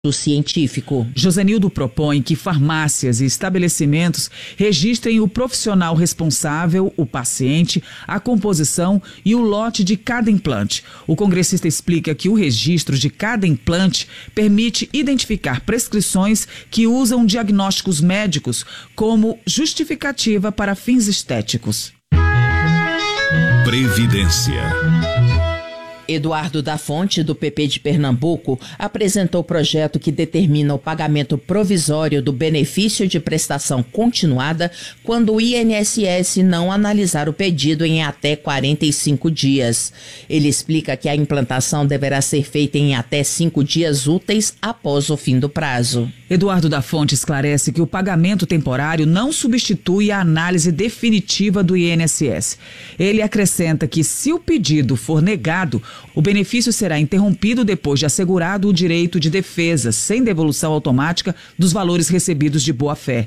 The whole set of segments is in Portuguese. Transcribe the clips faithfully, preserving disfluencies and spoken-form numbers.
científico. Josenildo propõe que farmácias e estabelecimentos registrem o profissional responsável, o paciente, a composição e o lote de cada implante. O congressista explica que o registro de cada implante permite identificar prescrições que usam diagnósticos médicos como justificativa para fins estéticos. Previdência. Eduardo da Fonte, do P P de Pernambuco, apresentou o projeto que determina o pagamento provisório do benefício de prestação continuada quando o I N S S não analisar o pedido em até quarenta e cinco dias. Ele explica que a implantação deverá ser feita em até cinco dias úteis após o fim do prazo. Eduardo da Fonte esclarece que o pagamento temporário não substitui a análise definitiva do I N S S. Ele acrescenta que, se o pedido for negado, o benefício será interrompido depois de assegurado o direito de defesa, sem devolução automática dos valores recebidos de boa-fé.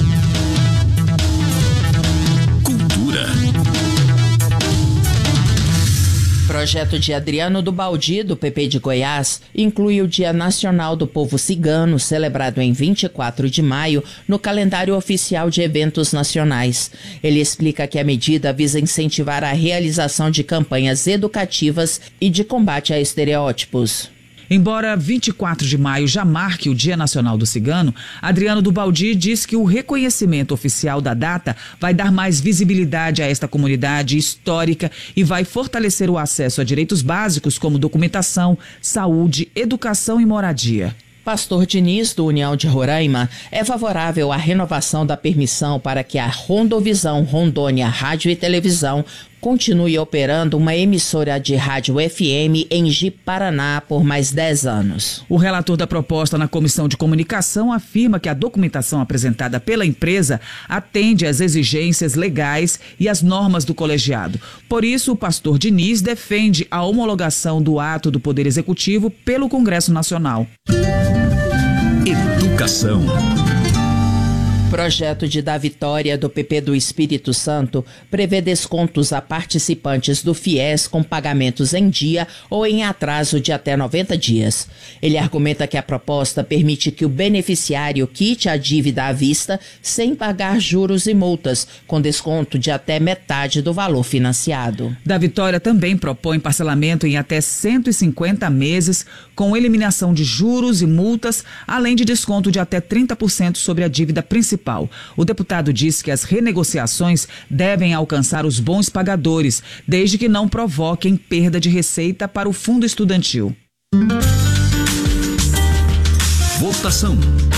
Cultura. Projeto de Adriano do Baldi, do P P de Goiás, inclui o Dia Nacional do Povo Cigano, celebrado em vinte e quatro de maio, no calendário oficial de eventos nacionais. Ele explica que a medida visa incentivar a realização de campanhas educativas e de combate a estereótipos. Embora vinte e quatro de maio já marque o Dia Nacional do Cigano, Adriano do Baldi diz que o reconhecimento oficial da data vai dar mais visibilidade a esta comunidade histórica e vai fortalecer o acesso a direitos básicos como documentação, saúde, educação e moradia. Pastor Diniz, do União de Roraima, é favorável à renovação da permissão para que a Rondovisão Rondônia Rádio e Televisão continue operando uma emissora de rádio F M em Ji-Paraná por mais dez anos. O relator da proposta na Comissão de Comunicação afirma que a documentação apresentada pela empresa atende às exigências legais e às normas do colegiado. Por isso, o pastor Diniz defende a homologação do ato do Poder Executivo pelo Congresso Nacional. Educação. Projeto de Da Vitória, do P P do Espírito Santo, prevê descontos a participantes do FIES com pagamentos em dia ou em atraso de até noventa dias. Ele argumenta que a proposta permite que o beneficiário quite a dívida à vista sem pagar juros e multas, com desconto de até metade do valor financiado. Da Vitória também propõe parcelamento em até cento e cinquenta meses, com eliminação de juros e multas, além de desconto de até trinta por cento sobre a dívida principal. O deputado diz que as renegociações devem alcançar os bons pagadores, desde que não provoquem perda de receita para o fundo estudantil. Votação.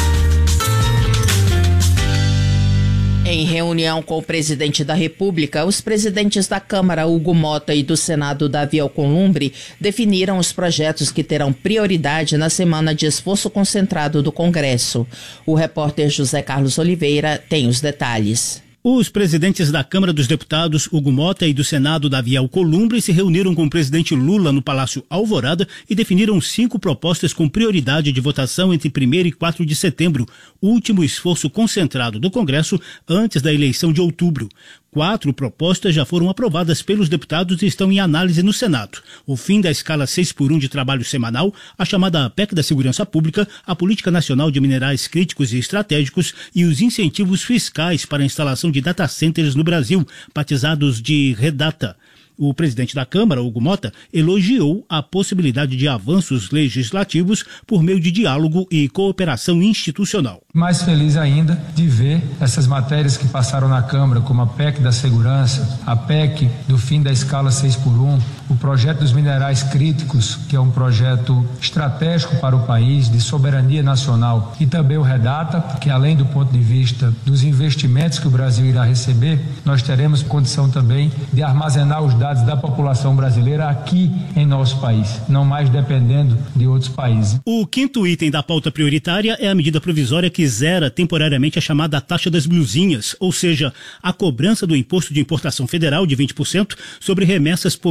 Em reunião com o presidente da República, os presidentes da Câmara, Hugo Mota, e do Senado, Davi Alcolumbre, definiram os projetos que terão prioridade na semana de esforço concentrado do Congresso. O repórter José Carlos Oliveira tem os detalhes. Os presidentes da Câmara dos Deputados, Hugo Mota, e do Senado, Davi Alcolumbre, se reuniram com o presidente Lula no Palácio Alvorada e definiram cinco propostas com prioridade de votação entre primeiro e quatro de setembro, último esforço concentrado do Congresso antes da eleição de outubro. Quatro propostas já foram aprovadas pelos deputados e estão em análise no Senado. O fim da escala seis por um de trabalho semanal, a chamada P E C da Segurança Pública, a Política Nacional de Minerais Críticos e Estratégicos e os incentivos fiscais para a instalação de data centers no Brasil, batizados de Redata. O presidente da Câmara, Hugo Mota, elogiou a possibilidade de avanços legislativos por meio de diálogo e cooperação institucional. Mais feliz ainda de ver essas matérias que passaram na Câmara, como a P E C da Segurança, a P E C do fim da escala seis por um, o projeto dos minerais críticos, que é um projeto estratégico para o país, de soberania nacional, e também o Redata, que além do ponto de vista dos investimentos que o Brasil irá receber, nós teremos condição também de armazenar os dados da população brasileira aqui em nosso país, não mais dependendo de outros países. O quinto item da pauta prioritária é a medida provisória que zera temporariamente a chamada taxa das blusinhas, ou seja, a cobrança do imposto de importação federal de vinte por cento sobre remessas postais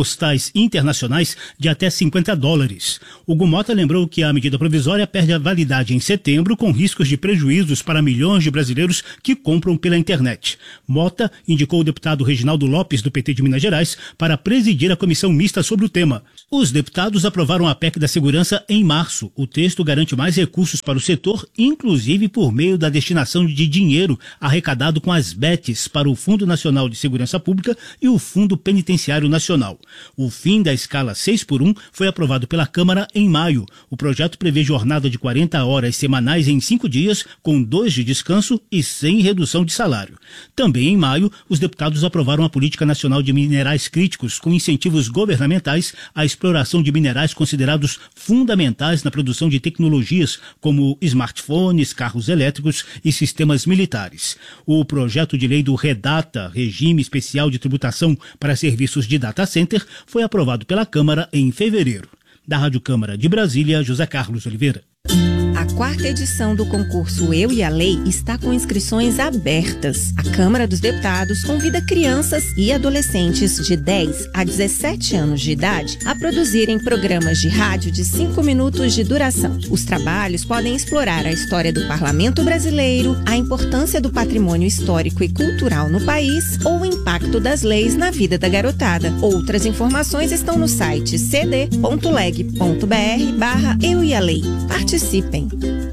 moedas internacionais de até cinquenta dólares. Hugo Mota lembrou que a medida provisória perde a validade em setembro, com riscos de prejuízos para milhões de brasileiros que compram pela internet. Mota indicou o deputado Reginaldo Lopes, do P T de Minas Gerais, para presidir a comissão mista sobre o tema. Os deputados aprovaram a P E C da Segurança em março. O texto garante mais recursos para o setor, inclusive por meio da destinação de dinheiro arrecadado com as B E Ts para o Fundo Nacional de Segurança Pública e o Fundo Penitenciário Nacional. O fim da escala seis por um foi aprovado pela Câmara em maio. O projeto prevê jornada de quarenta horas semanais em cinco dias, com dois de descanso e sem redução de salário. Também em maio, os deputados aprovaram a Política Nacional de Minerais Críticos, com incentivos governamentais à exploração de minerais considerados fundamentais na produção de tecnologias como smartphones, carros elétricos e sistemas militares. O projeto de lei do REDATA, Regime Especial de Tributação para Serviços de Data Center, foi aprovado pela Câmara em fevereiro. Da Rádio Câmara de Brasília, José Carlos Oliveira. A quarta edição do concurso Eu e a Lei está com inscrições abertas. A Câmara dos Deputados convida crianças e adolescentes de dez a dezessete anos de idade a produzirem programas de rádio de cinco minutos de duração. Os trabalhos podem explorar a história do parlamento brasileiro, a importância do patrimônio histórico e cultural no país ou o impacto das leis na vida da garotada. Outras informações estão no site cd ponto leg ponto br barra Eu e a Lei. Participem.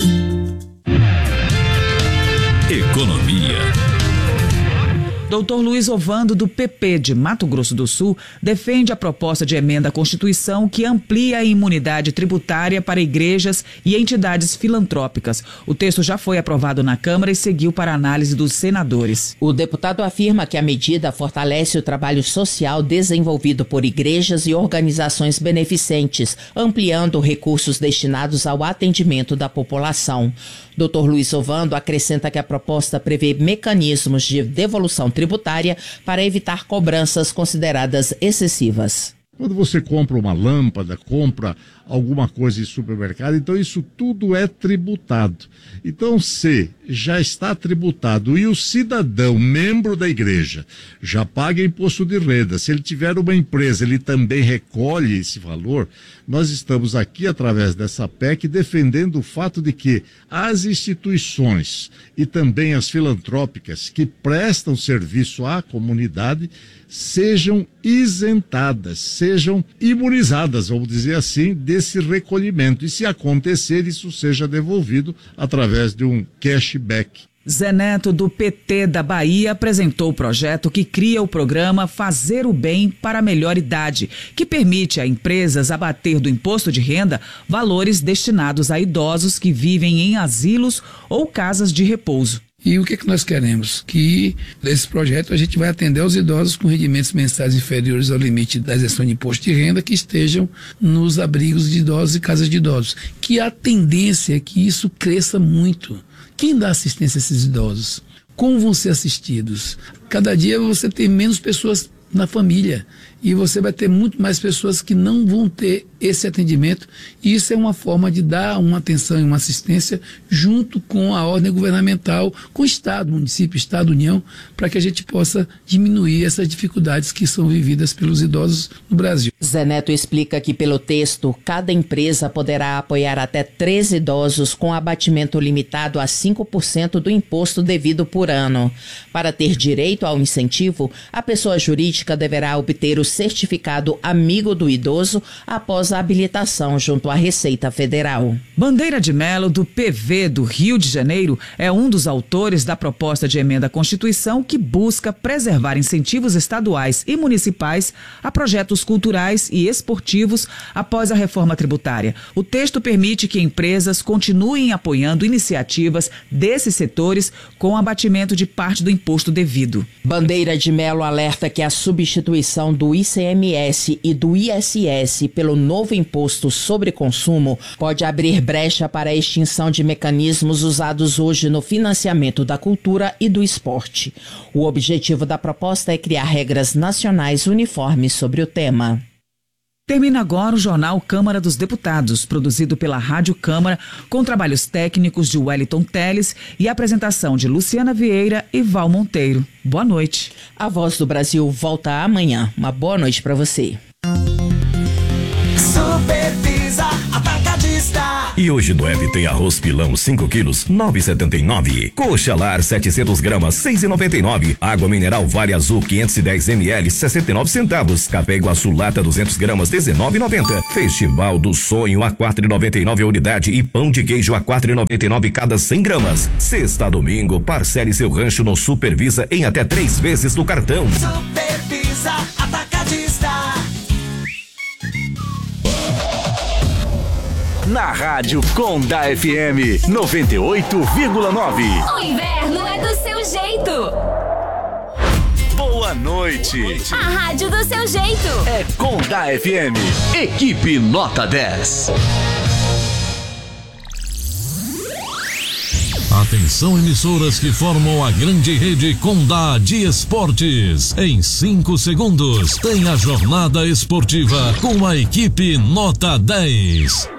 Economia. doutor Luiz Ovando, do P P de Mato Grosso do Sul, defende a proposta de emenda à Constituição que amplia a imunidade tributária para igrejas e entidades filantrópicas. O texto já foi aprovado na Câmara e seguiu para análise dos senadores. O deputado afirma que a medida fortalece o trabalho social desenvolvido por igrejas e organizações beneficentes, ampliando recursos destinados ao atendimento da população. doutor Luiz Ovando acrescenta que a proposta prevê mecanismos de devolução tributária para evitar cobranças consideradas excessivas. Quando você compra uma lâmpada, compra alguma coisa em supermercado, então isso tudo é tributado. Então, se já está tributado e o cidadão, membro da igreja, já paga imposto de renda, se ele tiver uma empresa, ele também recolhe esse valor, nós estamos aqui, através dessa P E C, defendendo o fato de que as instituições e também as filantrópicas que prestam serviço à comunidade sejam isentadas, sejam imunizadas, vamos dizer assim, desse recolhimento. E se acontecer, isso seja devolvido através de um cashback. Zé Neto, do P T da Bahia, apresentou o projeto que cria o programa Fazer o Bem para a Melhor Idade, que permite a empresas abater do imposto de renda valores destinados a idosos que vivem em asilos ou casas de repouso. E o que, é que nós queremos? Que nesse projeto a gente vai atender aos idosos com rendimentos mensais inferiores ao limite da isenção de imposto de renda que estejam nos abrigos de idosos e casas de idosos. Que a tendência é que isso cresça muito. Quem dá assistência a esses idosos? Como vão ser assistidos? Cada dia você tem menos pessoas na família e você vai ter muito mais pessoas que não vão ter esse atendimento, e isso é uma forma de dar uma atenção e uma assistência junto com a ordem governamental, com o Estado, município, Estado, União, para que a gente possa diminuir essas dificuldades que são vividas pelos idosos no Brasil. Zé Neto explica que, pelo texto, cada empresa poderá apoiar até três idosos com abatimento limitado a cinco por cento do imposto devido por ano. Para ter direito ao incentivo, a pessoa jurídica deverá obter o certificado Amigo do Idoso após a habilitação junto à Receita Federal. Bandeira de Melo, do P V do Rio de Janeiro, é um dos autores da proposta de emenda à Constituição que busca preservar incentivos estaduais e municipais a projetos culturais e esportivos após a reforma tributária. O texto permite que empresas continuem apoiando iniciativas desses setores com abatimento de parte do imposto devido. Bandeira de Melo alerta que a substituição do I C M S e do I S S pelo novo imposto sobre consumo pode abrir brecha para a extinção de mecanismos usados hoje no financiamento da cultura e do esporte. O objetivo da proposta é criar regras nacionais uniformes sobre o tema. Termina agora o jornal Câmara dos Deputados, produzido pela Rádio Câmara, com trabalhos técnicos de Wellington Teles e apresentação de Luciana Vieira e Val Monteiro. Boa noite. A Voz do Brasil volta amanhã. Uma boa noite para você. Supervisa Atacadista. E hoje no Hebe tem arroz pilão cinco quilos, nove e setenta e nove. Coxa Lar setecentos gramas, seis e noventa e nove. Água mineral Vale Azul quinhentos e dez mililitros, sessenta e nove centavos. Café Iguaçu lata duzentos gramas, dezenove e noventa. Festival do Sonho a quatro e noventa e nove a unidade e pão de queijo a quatro e noventa e nove cada cem gramas. Sexta a domingo, parcele seu rancho no Supervisa em até três vezes no cartão. Supervisa Atacadista. Na Rádio Condá F M noventa e oito vírgula nove. O inverno é do seu jeito. Boa noite. A rádio do seu jeito. É Condá F M. Equipe Nota dez. Atenção, emissoras que formam a grande rede Condá de esportes. Em cinco segundos, tem a jornada esportiva com a equipe Nota dez.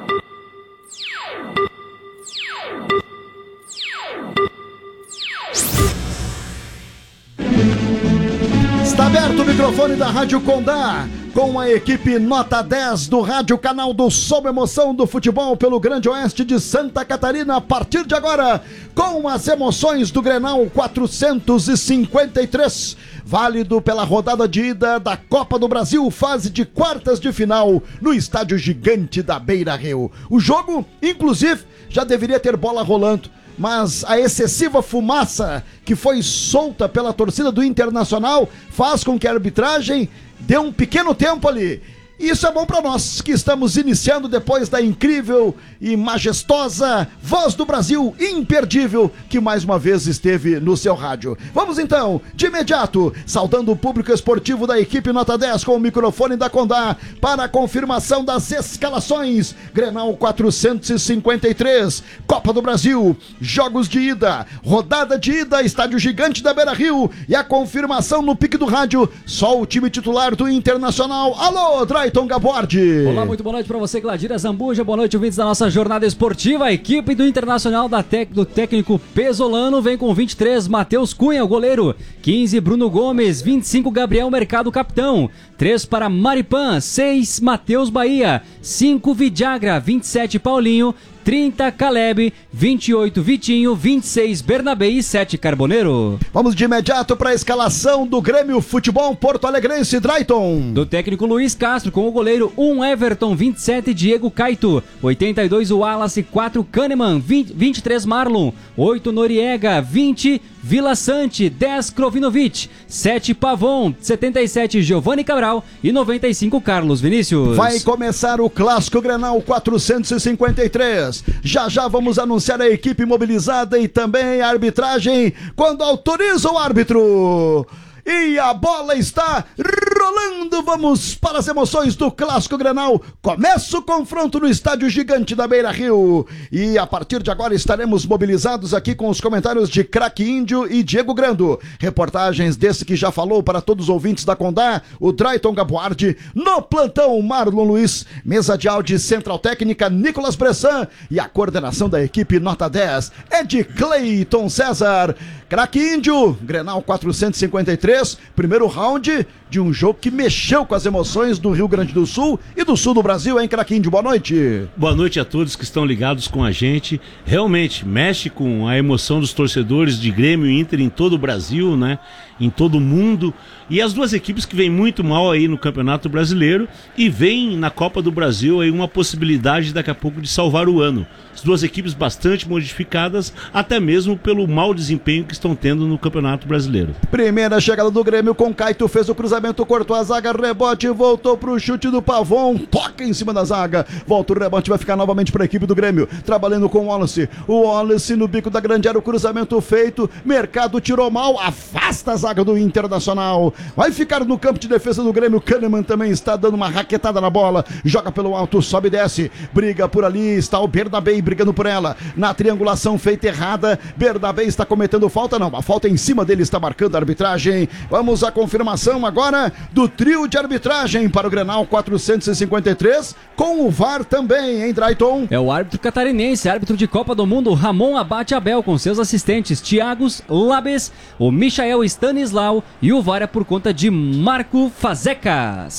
Está aberto o microfone da Rádio Condá com a equipe Nota dez do Rádio Canal do Sob Emoção do Futebol pelo Grande Oeste de Santa Catarina. A partir de agora, com as emoções do Grenal quatrocentos e cinquenta e três, válido pela rodada de ida da Copa do Brasil, fase de quartas de final no Estádio Gigante da Beira-Rio. O jogo, inclusive, já deveria ter bola rolando, mas a excessiva fumaça que foi solta pela torcida do Internacional faz com que a arbitragem dê um pequeno tempo ali. Isso é bom para nós, que estamos iniciando depois da incrível e majestosa Voz do Brasil, imperdível, que mais uma vez esteve no seu rádio. Vamos então, de imediato, saudando o público esportivo da equipe Nota dez com o microfone da Condá para a confirmação das escalações. Grenal quatrocentos e cinquenta e três, Copa do Brasil, jogos de ida, rodada de ida, Estádio Gigante da Beira-Rio e a confirmação no pique do rádio, só o time titular do Internacional. Alô, Drayton Gabordi. Olá, muito boa noite para você, Gladira Zambuja. Boa noite, ouvintes da nossa jornada esportiva. A equipe do Internacional da tec, do técnico Pesolano vem com vinte e três, Matheus Cunha, o goleiro. quinze, Bruno Gomes. vinte e cinco, Gabriel Mercado, capitão. três para Maripan. seis, Matheus Bahia. cinco, Vidagra. vinte e sete, Paulinho. trinta, Caleb. vinte e oito, Vitinho. vinte e seis, Bernabé e sete, Carboneiro. Vamos de imediato para a escalação do Grêmio Futebol Porto Alegrense, Drayton. Do técnico Luiz Castro, com o goleiro um, Everton. vinte e sete, Diego Caito. oitenta e dois, Wallace. quatro, Kahneman. vinte, vinte e três, Marlon. oito, Noriega. vinte, Vila Sante. dez, Krovinovic. sete, Pavon. setenta e sete, Giovanni Cabral. E noventa e cinco, Carlos Vinícius. Vai começar o Clássico Grenal quatrocentos e cinquenta e três. Já já vamos anunciar a equipe mobilizada e também a arbitragem quando autoriza o árbitro. E a bola está rolando, vamos para as emoções do Clássico Grenal. Começa o confronto no Estádio Gigante da Beira-Rio. E a partir de agora estaremos mobilizados aqui com os comentários de Craque Índio e Diego Grando. Reportagens desse que já falou para todos os ouvintes da Condá, o Drayton Gabuardi. No plantão, Marlon Luiz. Mesa de áudio Central Técnica, Nicolas Bressan. E a coordenação da equipe Nota dez é de Cleiton César. Craque Índio, Grenal quatrocentos e cinquenta e três, primeiro round de um jogo que mexeu com as emoções do Rio Grande do Sul e do sul do Brasil, hein, Craque Índio? Boa noite. Boa noite a todos que estão ligados com a gente. Realmente mexe com a emoção dos torcedores de Grêmio e Inter em todo o Brasil, né? Em todo o mundo. E as duas equipes que vêm muito mal aí no Campeonato Brasileiro e vem na Copa do Brasil aí uma possibilidade daqui a pouco de salvar o ano. As duas equipes bastante modificadas, até mesmo pelo mau desempenho que estão tendo no Campeonato Brasileiro. Primeira chegada do Grêmio com Caito, fez o cruzamento, cortou a zaga, rebote, voltou pro chute do Pavon, toca em cima da zaga, volta o rebote, vai ficar novamente para a equipe do Grêmio, trabalhando com o Wallace, o Wallace no bico da grande área, o cruzamento feito, Mercado tirou mal, afasta a zaga do Internacional, vai ficar no campo de defesa do Grêmio. Kahneman também está dando uma raquetada na bola, joga pelo alto, sobe e desce, briga por ali, está o Bernabé brigando por ela, na triangulação feita errada, Bernabé está cometendo falta, não, a falta em cima dele está marcando a arbitragem. Vamos à confirmação agora do trio de arbitragem para o Grenal quatrocentos e cinquenta e três, com o V A R também, hein, Drayton? É o árbitro catarinense, árbitro de Copa do Mundo, Ramon Abate Abel, com seus assistentes Thiagos Labes, o Michael Stanislau e o V A R é por conta de Marco Fazecas.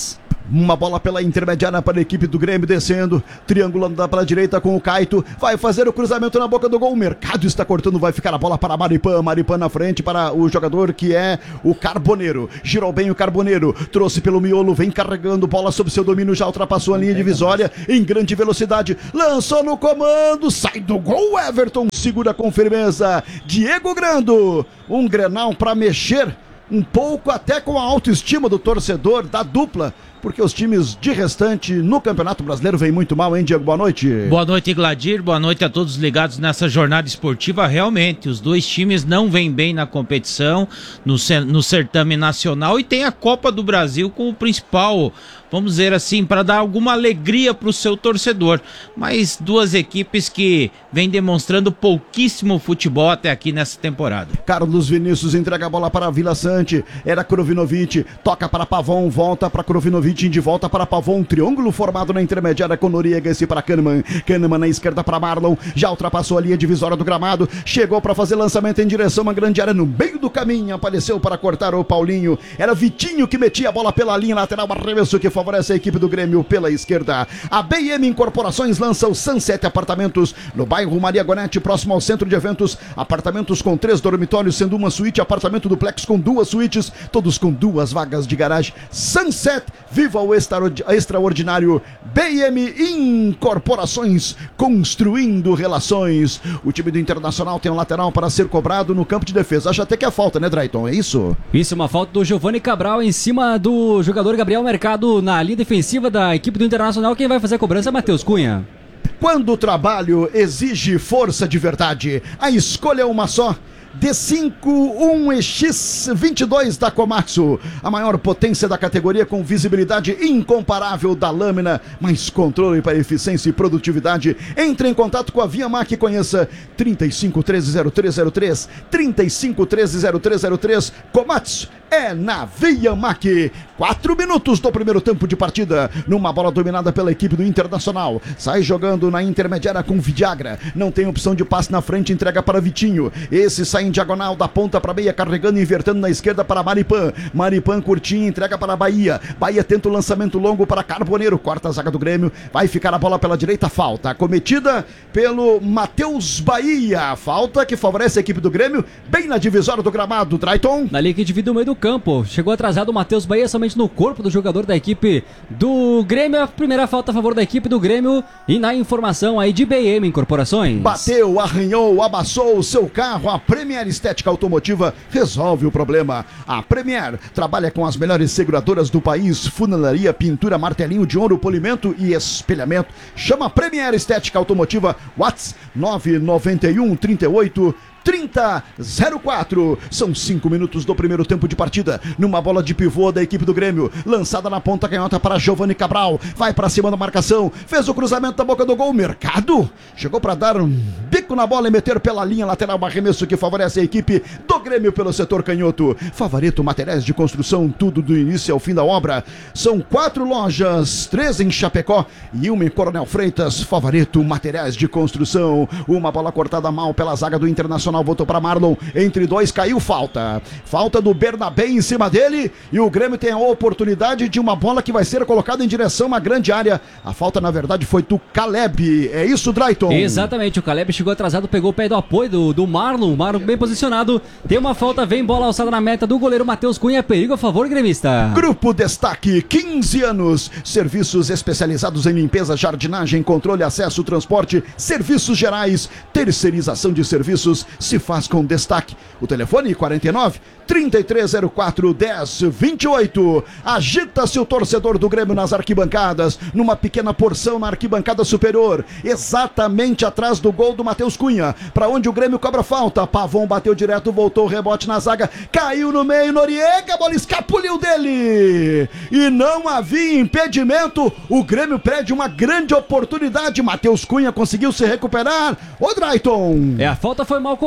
Uma bola pela intermediária para a equipe do Grêmio, descendo, triangulando para a direita com o Caito, vai fazer o cruzamento na boca do gol, o Mercado está cortando, vai ficar a bola para Maripan, Maripan na frente para o jogador que é o Carboneiro, girou bem o Carboneiro, trouxe pelo miolo, vem carregando, bola sob seu domínio, já ultrapassou a linha divisória em grande velocidade, lançou no comando, sai do gol, Everton segura com firmeza, Diego Grando, um Grenal para mexer um pouco até com a autoestima do torcedor da dupla, porque os times de restante no Campeonato Brasileiro vêm muito mal, hein, Diego? Boa noite. Boa noite, Gladir. Boa noite a todos ligados nessa jornada esportiva. Realmente, os dois times não vêm bem na competição, no, no certame nacional, e tem a Copa do Brasil como principal, vamos dizer assim, para dar alguma alegria para o seu torcedor. Mas duas equipes que vêm demonstrando pouquíssimo futebol até aqui nessa temporada. Carlos Vinícius entrega a bola para Vila Sante, era Krovinovic, toca para Pavon, volta para Krovinovic, de volta para Pavon, um triângulo formado na intermediária com Noriega, esse para Kahneman, Kahneman na esquerda para Marlon, já ultrapassou a linha divisória do gramado, chegou para fazer lançamento em direção a uma grande área, no meio do caminho apareceu para cortar o Paulinho, era Vitinho que metia a bola pela linha lateral, arremesso que favorece a equipe do Grêmio pela esquerda. A B M Incorporações lança o Sunset Apartamentos no bairro Maria Goretti, próximo ao centro de eventos, apartamentos com três dormitórios, sendo uma suíte, apartamento duplex com duas suítes, todos com duas vagas de garagem. Sunset, viva o extraordinário B M Incorporações, construindo relações. O time do Internacional tem um lateral para ser cobrado no campo de defesa. Acho até que é falta, né, Drayton? É isso? Isso, uma falta do Giovanni Cabral em cima do jogador Gabriel Mercado na linha defensiva da equipe do Internacional. Quem vai fazer a cobrança é Matheus Cunha. Quando o trabalho exige força de verdade, a escolha é uma só. D cinco um E X vinte e dois da Komatsu, a maior potência da categoria, com visibilidade incomparável da lâmina, mais controle para eficiência e produtividade. Entre em contato com a ViaMac e conheça trinta e cinco treze zero três zero três, trinta e cinco treze zero três zero três. Komatsu é na ViaMac. Quatro minutos do primeiro tempo de partida, numa bola dominada pela equipe do Internacional, sai jogando na intermediária com Vidagra, não tem opção de passe na frente, entrega para Vitinho, esse sai em diagonal da ponta para meia, carregando e invertendo na esquerda para Maripan, Maripan curtinho, entrega para Bahia, Bahia tenta o lançamento longo para Carboneiro, corta a zaga do Grêmio, vai ficar a bola pela direita, falta cometida pelo Matheus Bahia, falta que favorece a equipe do Grêmio, bem na divisória do gramado. Drayton, na linha que divide o meio do campo, chegou atrasado o Matheus Bahia, somente no corpo do jogador da equipe do Grêmio, a primeira falta a favor da equipe do Grêmio. E na informação aí de B M Incorporações, bateu, arranhou, amassou o seu carro, a Premier Estética Automotiva resolve o problema. A Premier trabalha com as melhores seguradoras do país, funilaria, pintura, martelinho de ouro, polimento e espelhamento. Chama a Premier Estética Automotiva, WhatsApp nove nove um, trinta e oito, trinta zero quatro. São cinco minutos do primeiro tempo de partida, numa bola de pivô da equipe do Grêmio, lançada na ponta canhota para Giovanni Cabral, vai para cima da marcação, fez o cruzamento da boca do gol, Mercado chegou para dar um bico na bola e meter pela linha lateral, arremesso que favorece a equipe do Grêmio pelo setor canhoto. Favoreto Materiais de Construção, tudo do início ao fim da obra. São quatro lojas, três em Chapecó e uma em Coronel Freitas. Favoreto Materiais de Construção. Uma bola cortada mal pela zaga do Internacional, voltou para Marlon, entre dois, caiu, falta. Falta do Bernabé em cima dele, e o Grêmio tem a oportunidade de uma bola que vai ser colocada em direção a uma grande área. A falta, na verdade, foi do Caleb. É isso, Drayton? Exatamente, o Caleb chegou atrasado, pegou o pé do apoio do, do Marlon, Marlon bem posicionado, tem uma falta, vem bola alçada na meta do goleiro Matheus Cunha, perigo a favor gremista. Grupo Destaque, quinze anos, serviços especializados em limpeza, jardinagem, controle, acesso, transporte, serviços gerais, terceirização de serviços, se faz com Destaque. O telefone quarenta e nove, trinta e três zero quatro, dez vinte e oito. Agita-se o torcedor do Grêmio nas arquibancadas, numa pequena porção na arquibancada superior, exatamente atrás do gol do Matheus Cunha, para onde o Grêmio cobra falta. Pavon bateu direto, voltou, rebote na zaga, caiu no meio, Noriega, a bola escapuliu dele e não havia impedimento. O Grêmio perde uma grande oportunidade, Matheus Cunha conseguiu se recuperar. Ô Drayton, é, a falta foi mal cobrada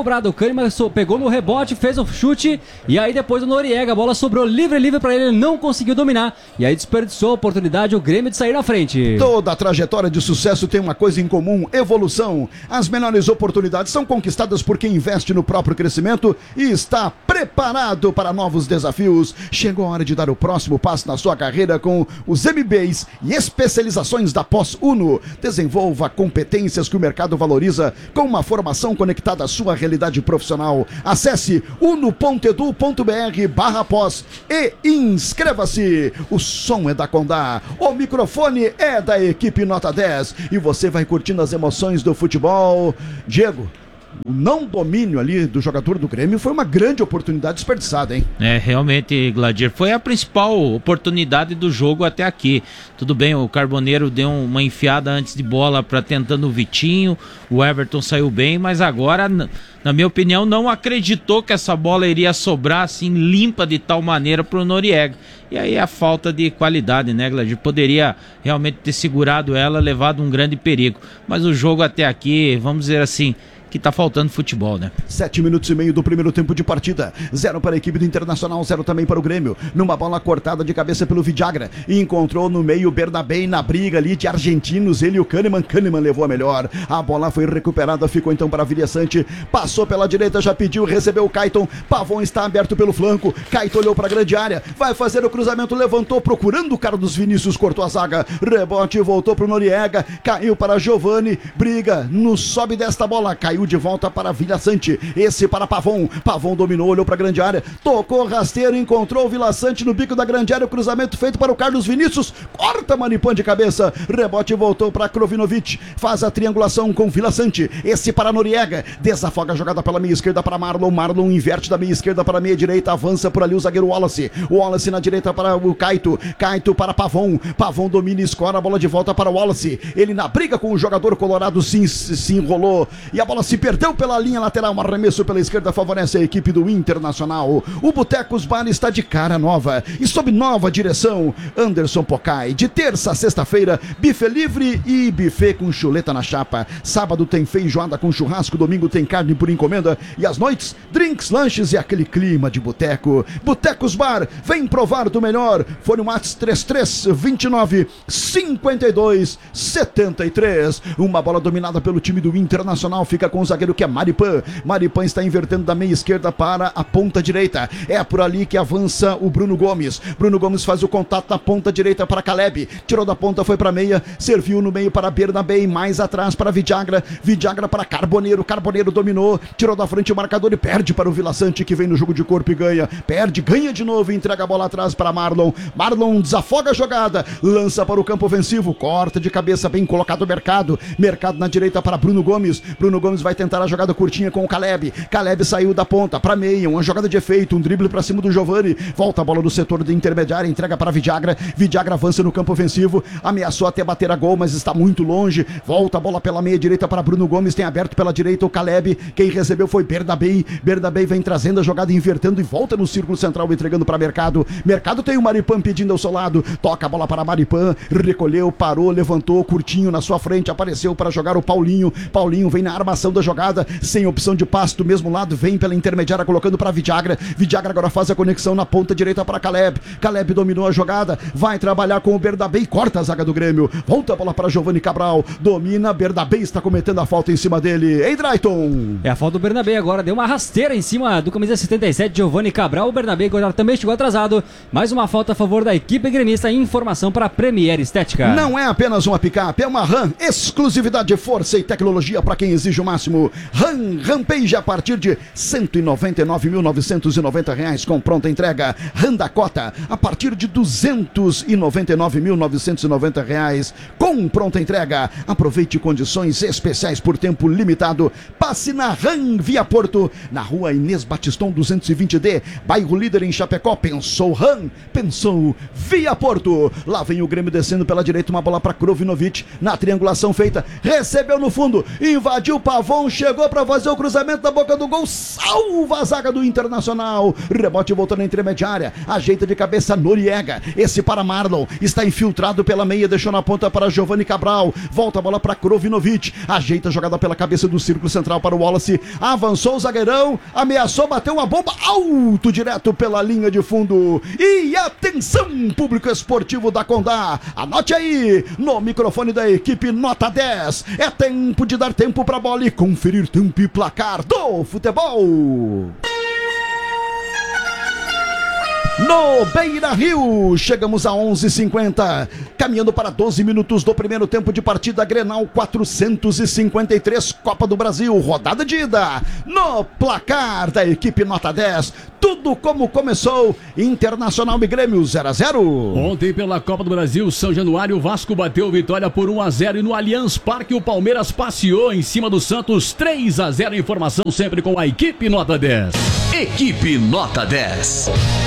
cobrada. O Kahneman pegou no rebote, fez o chute e aí depois o Noriega, a bola sobrou livre, livre para ele, ele não conseguiu dominar e aí desperdiçou a oportunidade o Grêmio de sair na frente. Toda a trajetória de sucesso tem uma coisa em comum: evolução. As melhores oportunidades são conquistadas por quem investe no próprio crescimento e está preparado para novos desafios. Chegou a hora de dar o próximo passo na sua carreira com os M B As e especializações da Pós-Uno. Desenvolva competências que o mercado valoriza com uma formação conectada à sua realidade profissional. Acesse uno.edu.br barra pós e inscreva-se. O som é da Condá, o microfone é da equipe Nota dez e você vai curtindo as emoções do futebol. Diego, o não domínio ali do jogador do Grêmio foi uma grande oportunidade desperdiçada, hein? É, realmente, Gladir, foi a principal oportunidade do jogo até aqui. Tudo bem, o Carboneiro deu uma enfiada antes de bola para tentando o Vitinho, o Everton saiu bem, mas agora, na minha opinião, não acreditou que essa bola iria sobrar assim limpa de tal maneira para o Noriega. E aí a falta de qualidade, né, Gladir? Poderia realmente ter segurado ela, levado um grande perigo. Mas o jogo até aqui, vamos dizer assim, que tá faltando futebol, né? Sete minutos e meio do primeiro tempo de partida. Zero para a equipe do Internacional, zero também para o Grêmio. Numa bola cortada de cabeça pelo Vidagra. E encontrou no meio o Bernabé na briga ali de argentinos. Ele e o Kahneman. Kahneman levou a melhor. A bola foi recuperada, ficou então para Vilha Sante. Passou pela direita, já pediu, recebeu o Caiton. Pavon está aberto pelo flanco. Caiton olhou para a grande área. Vai fazer o cruzamento, levantou, procurando o Carlos Vinícius, cortou a zaga. Rebote, voltou para o Noriega. Caiu para Giovani. Briga no sobe desta bola. Caiu de volta para Vilha Sante, esse para Pavon, Pavon dominou, olhou para a grande área, tocou rasteiro, encontrou o Vilha Sante no bico da grande área, o cruzamento feito para o Carlos Vinícius, corta Manipan de cabeça, rebote voltou para Krovinovic, faz a triangulação com Vilha Sante, esse para Noriega, desafoga a jogada pela meia esquerda para Marlon, Marlon inverte da meia esquerda para a meia direita, avança por ali o zagueiro Wallace, Wallace na direita para o Caito, Caito para Pavon, Pavon domina e escora a bola de volta para o Wallace, ele na briga com o jogador colorado se, se enrolou e a bola se perdeu pela linha lateral, um arremesso pela esquerda favorece a equipe do Internacional. O Botecos Bar está de cara nova e sob nova direção. Anderson Pocai, de terça a sexta-feira, bife livre e buffet com chuleta na chapa. Sábado tem feijoada com churrasco, domingo tem carne por encomenda e às noites, drinks, lanches e aquele clima de boteco. Botecos Bar, vem provar do melhor. Fone Whats três três dois nove cinco dois sete três. Uma bola dominada pelo time do Internacional, fica com o zagueiro que é Maripan. Maripan está invertendo da meia esquerda para a ponta direita. É por ali que avança o Bruno Gomes. Bruno Gomes faz o contato na ponta direita para Caleb. Tirou da ponta, foi para meia. Serviu no meio para Bernabé e mais atrás para Vidagra. Vidagra para Carboneiro. Carboneiro dominou. Tirou da frente o marcador e perde para o Vilha Sante, que vem no jogo de corpo e ganha. Perde, ganha de novo e entrega a bola atrás para Marlon. Marlon desafoga a jogada. Lança para o campo ofensivo. Corta de cabeça, bem colocado o Mercado. Mercado na direita para Bruno Gomes. Bruno Gomes vai tentar a jogada curtinha com o Caleb. Caleb saiu da ponta para meia, uma jogada de efeito, um drible para cima do Giovani. Volta a bola do setor de intermediária, entrega para Vidagra. Vidagra avança no campo ofensivo, ameaçou até bater a gol, mas está muito longe. Volta a bola pela meia direita para Bruno Gomes, tem aberto pela direita o Caleb. Quem recebeu foi Bernabé. Bernabé vem trazendo a jogada, invertendo e volta no círculo central, entregando para Mercado. Mercado tem o Maripan pedindo ao seu lado. Toca a bola para Maripan, recolheu, parou, levantou, curtinho na sua frente, apareceu para jogar o Paulinho. Paulinho vem na armação da jogada, sem opção de passe do mesmo lado, vem pela intermediária colocando para Vidagra. Vidagra agora faz a conexão na ponta direita para Caleb. Caleb dominou a jogada, vai trabalhar com o Bernabé e corta a zaga do Grêmio. Volta a bola para Giovani Cabral, domina, Bernabé está cometendo a falta em cima dele. Ei, Drayton! É a falta do Bernabé agora, deu uma rasteira em cima do camisa setenta e sete, Giovani Cabral. O Bernabé agora também chegou atrasado. Mais uma falta a favor da equipe gremista. Informação para a Premier Estética. Não é apenas uma picape, é uma RAM, exclusividade, força e tecnologia para quem exige o máximo. RAM, Rampage a partir de cento e noventa e nove mil novecentos e noventa reais com pronta entrega. RAM Dakota a partir de duzentos e noventa e nove mil novecentos e noventa reais com pronta entrega. Aproveite condições especiais por tempo limitado. Passe na RAM Via Porto, na rua Inês Batiston duzentos e vinte D, bairro Líder em Chapecó. Pensou RAM, pensou Via Porto. Lá vem o Grêmio descendo pela direita, uma bola para Krovinovic na triangulação feita, recebeu no fundo, invadiu Pavon. Lafon chegou para fazer o cruzamento da boca do gol, salva a zaga do Internacional. Rebote voltou na intermediária, ajeita de cabeça Noriega. Esse para Marlon, está infiltrado pela meia, deixou na ponta para Giovanni Cabral. Volta a bola para Krovinovic, ajeita a jogada pela cabeça do círculo central para o Wallace. Avançou o zagueirão, ameaçou, bateu uma bomba alto, direto pela linha de fundo. E atenção, público esportivo da Condá, anote aí, no microfone da equipe Nota dez, é tempo de dar tempo para a bola e conferir tempo e placar do futebol. No Beira-Rio, chegamos a onze e cinquenta, caminhando para doze minutos do primeiro tempo de partida. Grenal quatrocentos e cinquenta e três, Copa do Brasil, rodada de ida. No placar da equipe Nota dez, tudo como começou, Internacional e Grêmio zero a zero. Ontem pela Copa do Brasil, São Januário, o Vasco bateu vitória por um a zero e no Allianz Parque o Palmeiras passeou em cima do Santos três a zero. Informação sempre com a equipe Nota dez. Equipe Nota dez.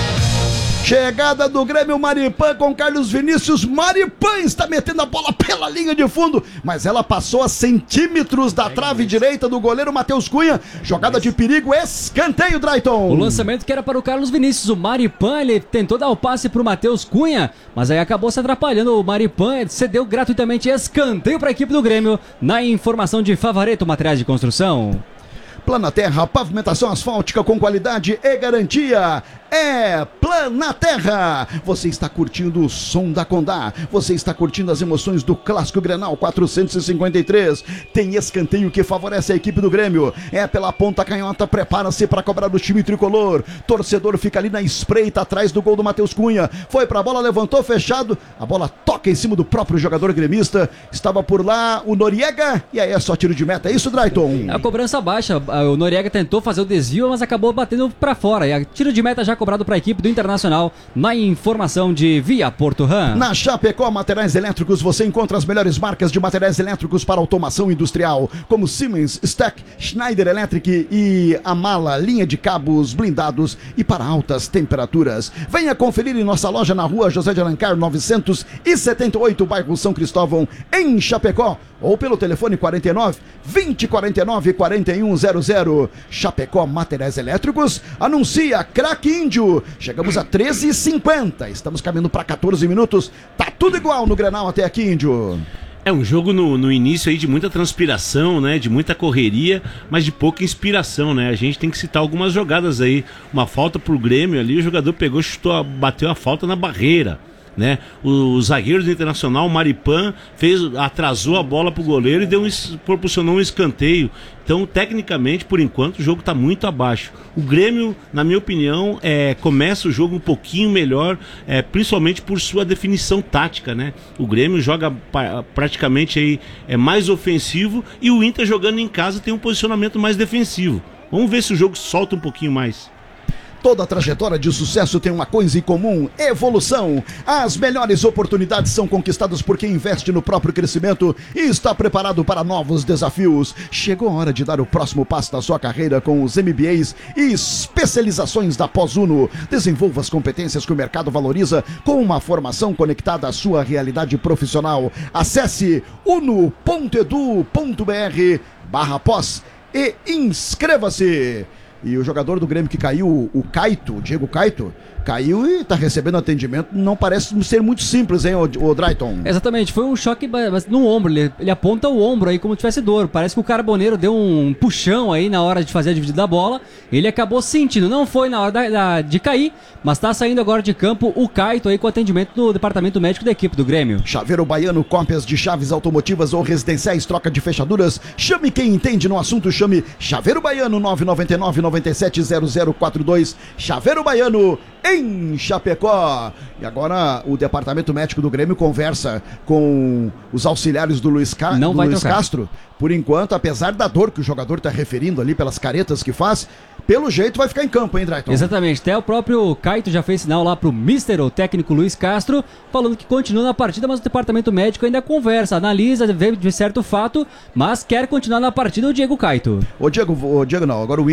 Chegada do Grêmio, Maripan com Carlos Vinícius. Maripan está metendo a bola pela linha de fundo, mas ela passou a centímetros da trave direita do goleiro Matheus Cunha. Jogada de perigo, escanteio, Drayton. O lançamento que era para o Carlos Vinícius. O Maripan, ele tentou dar o passe para o Matheus Cunha, mas aí acabou se atrapalhando. O Maripan cedeu gratuitamente escanteio para a equipe do Grêmio. Na informação de Favareto Materiais de Construção. Planaterra, pavimentação asfáltica com qualidade e garantia. É Planaterra. Você está curtindo o som da Condá. Você está curtindo as emoções do Clássico Grenal quatrocentos e cinquenta e três. Tem escanteio que favorece a equipe do Grêmio. É pela ponta canhota. Prepara-se para cobrar o time tricolor. Torcedor fica ali na espreita atrás do gol do Matheus Cunha. Foi para a bola, levantou, fechado. A bola toca em cima do próprio jogador gremista. Estava por lá o Noriega. E aí é só tiro de meta. É isso, Drayton? A cobrança baixa. O Noriega tentou fazer o desvio, mas acabou batendo para fora. E a tiro de meta já cobrado para a equipe do Internacional. Na informação de Via Porto Ram. Na Chapecó Materiais Elétricos você encontra as melhores marcas de materiais elétricos para automação industrial, como Siemens, Stack, Schneider Electric e Amala, linha de cabos blindados e para altas temperaturas. Venha conferir em nossa loja na rua José de Alencar novecentos e setenta e oito, bairro São Cristóvão, em Chapecó, ou pelo telefone quarenta e nove, vinte, quarenta e nove, quarenta e um zero zero. Chapecó Materiais Elétricos anuncia Craque Índio. Chegamos a treze e cinquenta, estamos caminhando para quatorze minutos. Tá tudo igual no Grenal até aqui, Índio. É um jogo no, no início aí de muita transpiração, né? De muita correria, mas de pouca inspiração, né? A gente tem que citar algumas jogadas aí. Uma falta pro Grêmio ali, o jogador pegou, chutou, bateu a falta na barreira, né? O, o zagueiro do Internacional, o Maripan, fez, atrasou a bola pro goleiro e deu um, proporcionou um escanteio. Então, tecnicamente, por enquanto, o jogo está muito abaixo. O Grêmio, na minha opinião, é, começa o jogo um pouquinho melhor, é, principalmente por sua definição tática, né? O Grêmio joga pa, praticamente aí, é mais ofensivo e o Inter jogando em casa tem um posicionamento mais defensivo. Vamos ver se o jogo solta um pouquinho mais. Toda trajetória de sucesso tem uma coisa em comum: evolução. As melhores oportunidades são conquistadas por quem investe no próprio crescimento e está preparado para novos desafios. Chegou a hora de dar o próximo passo da sua carreira com os M B As e especializações da Pós-Uno. Desenvolva as competências que o mercado valoriza com uma formação conectada à sua realidade profissional. Acesse uno ponto edu ponto br barra pós e inscreva-se. E o jogador do Grêmio que caiu, o Caito, o Diego Caito, caiu e tá recebendo atendimento. Não parece ser muito simples, hein, o, o Drayton? Exatamente, foi um choque no ombro. Ele, ele aponta o ombro aí como se tivesse dor. Parece que o Carboneiro deu um puxão aí na hora de fazer a dividida da bola. Ele acabou sentindo, não foi na hora da, da, de cair, mas tá saindo agora de campo o Caito aí com atendimento do departamento médico da equipe do Grêmio. Chaveiro Baiano, cópias de chaves automotivas ou residenciais, troca de fechaduras. Chame quem entende no assunto, chame Chaveiro Baiano, nove nove nove, nove sete zero zero quatro dois. Chaveiro Baiano, em Chapecó. E agora o departamento médico do Grêmio conversa com os auxiliares do Luiz, Ca... Não do vai Luiz trocar. Castro. Por enquanto, apesar da dor que o jogador está referindo ali pelas caretas que faz, pelo jeito vai ficar em campo, hein, Drayton? Exatamente, até o próprio Caito já fez sinal lá pro mister, o técnico Luiz Castro, falando que continua na partida, mas o departamento médico ainda conversa, analisa, vê de certo fato, mas quer continuar na partida o Diego Caito. Ô Diego, ô Diego não, agora o Índio que já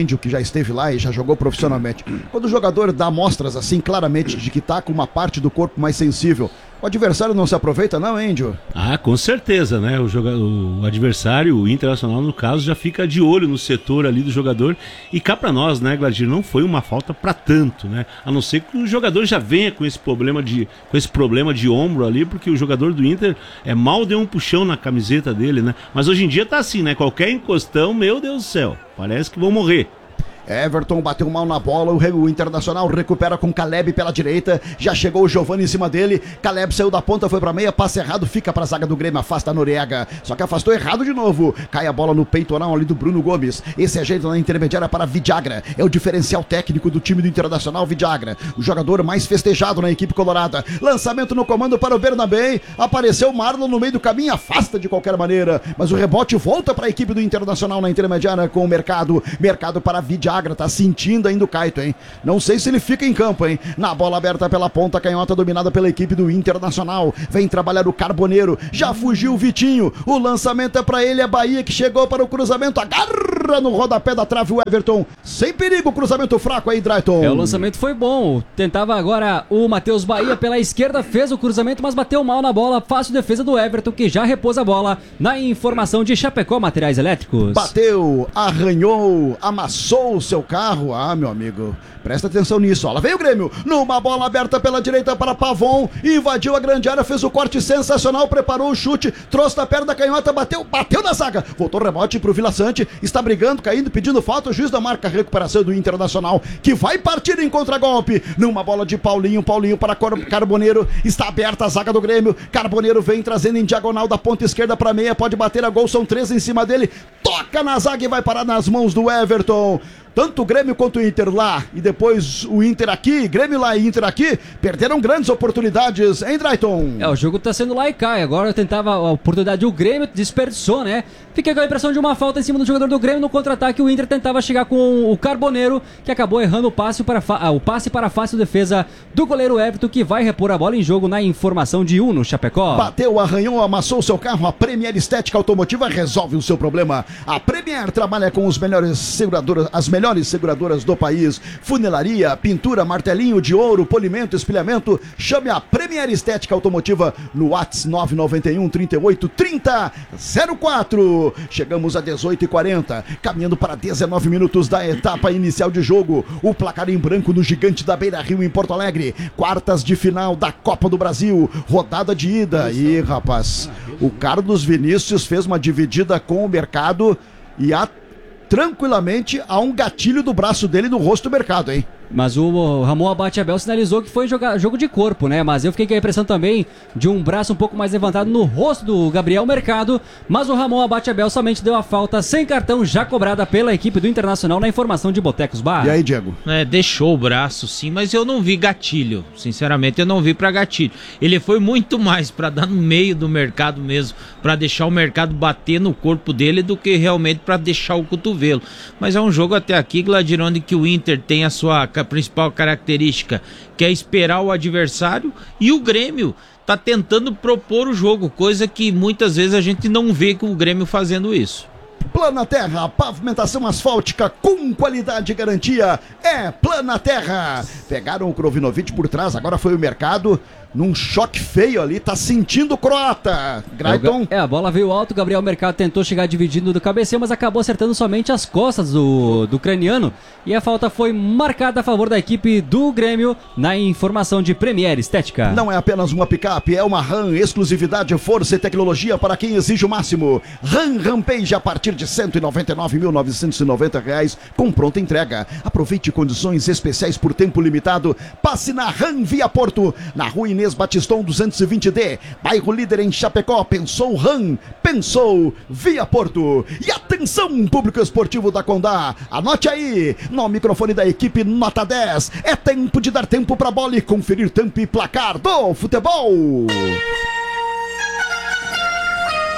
esteve lá e já jogou profissionalmente. Quando o jogador dá mostras assim claramente de que tá com uma parte do corpo mais sensível, o adversário não se aproveita não, hein, Índio? Ah, com certeza, né? O, joga... o adversário, o Internacional, no caso, já fica de olho no setor ali do jogador. E cá pra nós, né, Gladir, não foi uma falta pra tanto, né? A não ser que o jogador já venha com esse problema de, com esse problema de ombro ali, porque o jogador do Inter é mal deu um puxão na camiseta dele, né? Mas hoje em dia tá assim, né? Qualquer encostão, meu Deus do céu, parece que vão morrer. Everton bateu mal na bola, o Internacional recupera com Caleb pela direita, já chegou o Giovani em cima dele, Caleb saiu da ponta, foi pra meia, passe errado, fica pra zaga do Grêmio, afasta a Noriega, só que afastou errado de novo, cai a bola no peitoral ali do Bruno Gomes, esse ajeito na intermediária para Vidagra, é o diferencial técnico do time do Internacional, Vidagra, o jogador mais festejado na equipe colorada, lançamento no comando para o Bernabé, apareceu o Marlon no meio do caminho, afasta de qualquer maneira, mas o rebote volta para a equipe do Internacional na intermediária com o Mercado, Mercado para Vidagra, tá sentindo ainda o Caito, hein? Não sei se ele fica em campo, hein? Na bola aberta pela ponta canhota, dominada pela equipe do Internacional. Vem trabalhar o Carboneiro. Já fugiu o Vitinho. O lançamento é pra ele, é Bahia que chegou para o cruzamento. Agarra no rodapé da trave o Everton. Sem perigo, cruzamento fraco aí, Drayton. É, o lançamento foi bom. Tentava agora o Matheus Bahia pela esquerda, fez o cruzamento, mas bateu mal na bola. Fácil defesa do Everton, que já repôs a bola. Na informação de Chapecó Materiais Elétricos. Bateu, arranhou, amassou o seu carro. Ah, meu amigo, presta atenção nisso. Ó, lá vem o Grêmio, numa bola aberta pela direita para Pavon, invadiu a grande área, fez o corte sensacional, preparou o chute, trouxe da perna da canhota, bateu, bateu na zaga, voltou o rebote pro Vila Sante, está brigando, caindo, pedindo falta, o juiz da marca, recuperação do Internacional, que vai partir em contragolpe, numa bola de Paulinho, Paulinho para Carboneiro, está aberta a zaga do Grêmio, Carboneiro vem trazendo em diagonal da ponta esquerda para meia, pode bater a gol, são três em cima dele, toca na zaga e vai parar nas mãos do Everton. Tanto o Grêmio quanto o Inter lá, e depois o Inter aqui, Grêmio lá e Inter aqui, perderam grandes oportunidades, hein, Drayton? É, o jogo tá sendo lá e cai, agora eu tentava a oportunidade, o Grêmio desperdiçou, né? Fiquei com a impressão de uma falta em cima do jogador do Grêmio, no contra-ataque o Inter tentava chegar com o Carboneiro, que acabou errando o passe para, fa... ah, o passe para a fácil defesa do goleiro Everton, que vai repor a bola em jogo na informação de Uno, Chapecó. Bateu, arranhou, amassou o seu carro, a Premier Estética Automotiva resolve o seu problema. A Premier trabalha com os melhores seguradoras, as melhores melhores seguradoras do país, funilaria, pintura, martelinho de ouro, polimento, espelhamento, chame a Premier Estética Automotiva no WhatsApp nove nove um, trinta e oito, trinta, zero quatro. Chegamos a dezoito e quarenta, caminhando para dezenove minutos da etapa inicial de jogo, o placar em branco no Gigante da Beira Rio em Porto Alegre, quartas de final da Copa do Brasil, rodada de ida. E rapaz, o Carlos Vinícius fez uma dividida com o Mercado e a tranquilamente há um gatilho do braço dele no rosto do Mercado, hein? Mas o Ramon Abate Abel sinalizou que foi jogar, jogo de corpo, né? Mas eu fiquei com a impressão também de um braço um pouco mais levantado no rosto do Gabriel Mercado. Mas o Ramon Abate Abel somente deu a falta sem cartão, já cobrada pela equipe do Internacional na informação de Botecos Bar. E aí, Diego? É, deixou o braço sim, mas eu não vi gatilho. Sinceramente, eu não vi pra gatilho. Ele foi muito mais pra dar no meio do Mercado mesmo, pra deixar o Mercado bater no corpo dele do que realmente pra deixar o cotovelo. Mas é um jogo até aqui, Gladir, onde que o Inter tem a sua a principal característica, que é esperar o adversário, e o Grêmio tá tentando propor o jogo, coisa que muitas vezes a gente não vê com o Grêmio fazendo isso. Plana Terra, pavimentação asfáltica com qualidade e garantia, é Plana Terra. Pegaram o Krovinovic por trás, agora foi o Mercado, num choque feio ali, tá sentindo o croata. Grayton. É, a bola veio alto, Gabriel Mercado tentou chegar dividindo do cabeceio, mas acabou acertando somente as costas do, do ucraniano, e a falta foi marcada a favor da equipe do Grêmio na informação de Premier Estética. Não é apenas uma picape, é uma RAM, exclusividade, força e tecnologia para quem exige o máximo. RAM Rampage a partir de cento e noventa e nove mil novecentos e noventa reais com pronta entrega. Aproveite condições especiais por tempo limitado. Passe na RAM Via Porto, na rua Inês Batiston duzentos e vinte D, bairro líder em Chapecó. Pensou RAM, pensou Via Porto. E atenção, público esportivo da Condá, anote aí, no microfone da equipe nota dez, é tempo de dar tempo pra bola e conferir tempo e placar do futebol.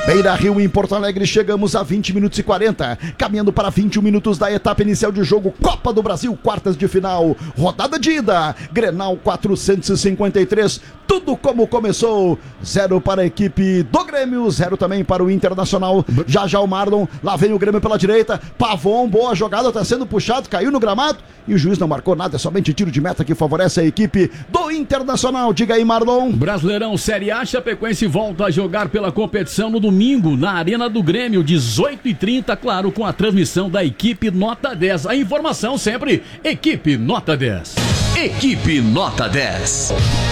Beira Rio em Porto Alegre, chegamos a vinte minutos e quarenta, caminhando para vinte e um minutos da etapa inicial de jogo, Copa do Brasil, quartas de final, rodada de ida, Grenal quatrocentos e cinquenta e três, tudo como começou, zero para a equipe do Grêmio, zero também para o Internacional, já já o Marlon, lá vem o Grêmio pela direita, Pavon, boa jogada, tá sendo puxado, caiu no gramado, e o juiz não marcou nada, é somente tiro de meta que favorece a equipe do Internacional, diga aí Marlon. Brasileirão Série A, Chapecoense volta a jogar pela competição no domingo, na Arena do Grêmio, dezoito e trinta, claro, com a transmissão da equipe Nota dez. A informação sempre, equipe Nota dez. Equipe Nota dez.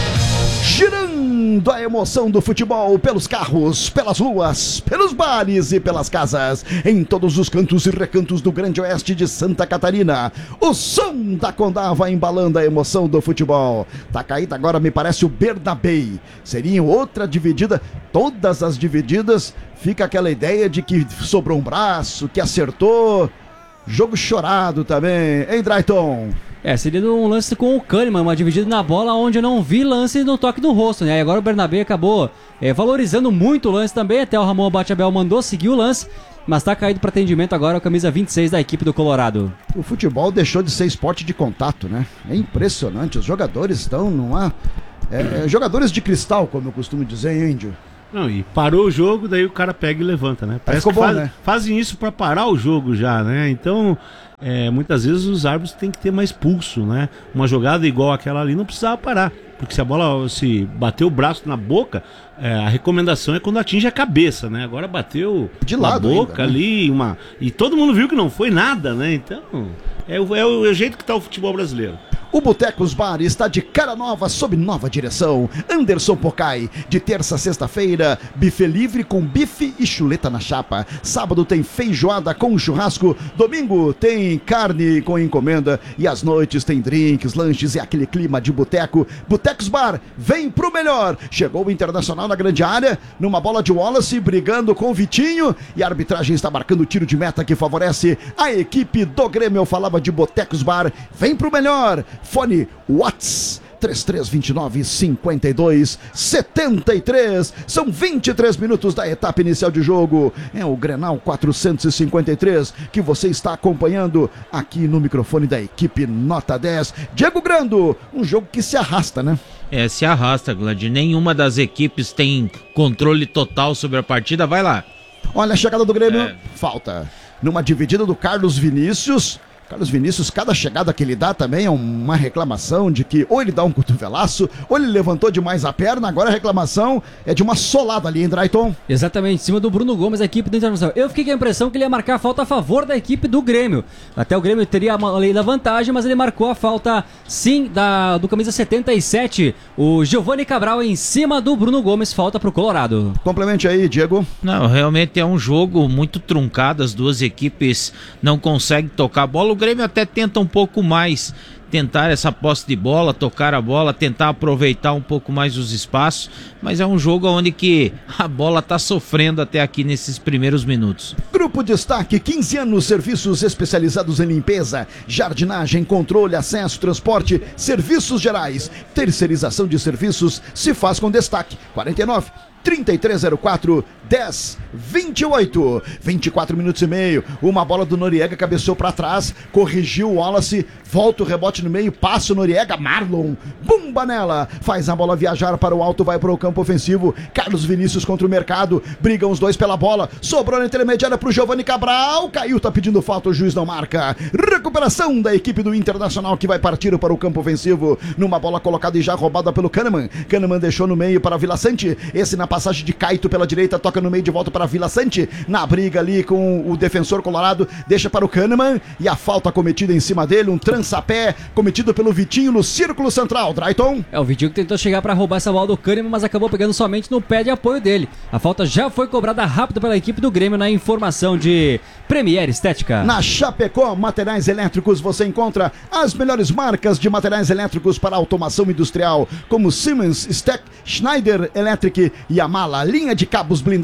Girando a emoção do futebol pelos carros, pelas ruas, pelos bares e pelas casas, em todos os cantos e recantos do Grande Oeste de Santa Catarina. O som da Condá vai embalando a emoção do futebol. Tá caído agora, me parece, o Bernabéu. Seria outra dividida, todas as divididas, fica aquela ideia de que sobrou um braço, que acertou. Jogo chorado também, hein, Drayton? É, seria um lance com o Kahneman, uma dividida na bola onde eu não vi lance no toque do rosto, né? E agora o Bernabéu acabou é, valorizando muito o lance também, até o Ramon Batiabel mandou seguir o lance, mas tá caído para atendimento agora a camisa vinte e seis da equipe do Colorado. O futebol deixou de ser esporte de contato, né? É impressionante, os jogadores estão numa... É, é, jogadores de cristal, como eu costumo dizer, hein, Índio? Não, e parou o jogo, daí o cara pega e levanta, né? Parece ficou que bom, faz, né? fazem isso pra parar o jogo já, né? Então, é, muitas vezes os árbitros têm que ter mais pulso, né? Uma jogada igual aquela ali não precisava parar, porque se a bola se bater o braço na boca, é, a recomendação é quando atinge a cabeça, né? Agora bateu de na lado boca ainda, né? ali, uma... e todo mundo viu que não foi nada, né? Então, é o, é o jeito que tá o futebol brasileiro. O Botecos Bar está de cara nova, sob nova direção. Anderson Pocai, de terça a sexta-feira, bife livre com bife e chuleta na chapa. Sábado tem feijoada com churrasco. Domingo tem carne com encomenda. E às noites tem drinks, lanches e aquele clima de boteco. Botecos Bar, vem pro melhor. Chegou o Internacional na grande área, numa bola de Wallace, brigando com o Vitinho. E a arbitragem está marcando o tiro de meta que favorece a equipe do Grêmio. Eu falava de Botecos Bar, vem pro melhor. Fone Whats três três dois nove, cinco dois sete três. São vinte e três minutos da etapa inicial de jogo. É o Grenal quatrocentos e cinquenta e três que você está acompanhando aqui no microfone da equipe Nota dez. Diego Grando, um jogo que se arrasta, né? É, se arrasta, Glad. Nenhuma das equipes tem controle total sobre a partida. Vai lá. Olha a chegada do Grêmio. É. Falta. Numa dividida do Carlos Vinícius. Carlos Vinícius, cada chegada que ele dá também é uma reclamação de que ou ele dá um cotovelaço, ou ele levantou demais a perna, agora a reclamação é de uma solada ali, hein, Drayton? Exatamente, em cima do Bruno Gomes, a equipe do Internacional. Eu fiquei com a impressão que ele ia marcar a falta a favor da equipe do Grêmio. Até o Grêmio teria a lei da vantagem, mas ele marcou a falta, sim, da, do camisa setenta e sete, o Giovanni Cabral em cima do Bruno Gomes, falta pro Colorado. Complemente aí, Diego. Não, realmente é um jogo muito truncado, as duas equipes não conseguem tocar a bola. O Grêmio até tenta um pouco mais tentar essa posse de bola, tocar a bola, tentar aproveitar um pouco mais os espaços, mas é um jogo onde que a bola está sofrendo até aqui nesses primeiros minutos. Grupo Destaque, quinze anos, serviços especializados em limpeza, jardinagem, controle, acesso, transporte, serviços gerais, terceirização de serviços se faz com Destaque. quarenta e nove, trinta e três zero quatro, dez, vinte e oito, vinte e quatro minutos e meio, uma bola do Noriega, cabeceou para trás, corrigiu o Wallace, volta o rebote no meio, passa o Noriega, Marlon, bumba nela, faz a bola viajar para o alto, vai para o campo ofensivo, Carlos Vinícius contra o Mercado, brigam os dois pela bola, sobrou na intermediária pro Giovanni Cabral, caiu, tá pedindo falta, o juiz não marca, recuperação da equipe do Internacional que vai partir para o campo ofensivo, numa bola colocada e já roubada pelo Kahneman, Kahneman deixou no meio para Vila Sante, esse na passagem de Caito pela direita, toca no meio de volta para Vila Sante, na briga ali com o defensor colorado, deixa para o Kahneman, e a falta cometida em cima dele, um trançapé cometido pelo Vitinho no círculo central, Drayton. É, o Vitinho que tentou chegar para roubar essa bola do Kahneman, mas acabou pegando somente no pé de apoio dele. A falta já foi cobrada rápido pela equipe do Grêmio na informação de Premier Estética. Na Chapecó Materiais Elétricos você encontra as melhores marcas de materiais elétricos para automação industrial, como Siemens, Steck, Schneider Electric e a Mala, linha de cabos blindados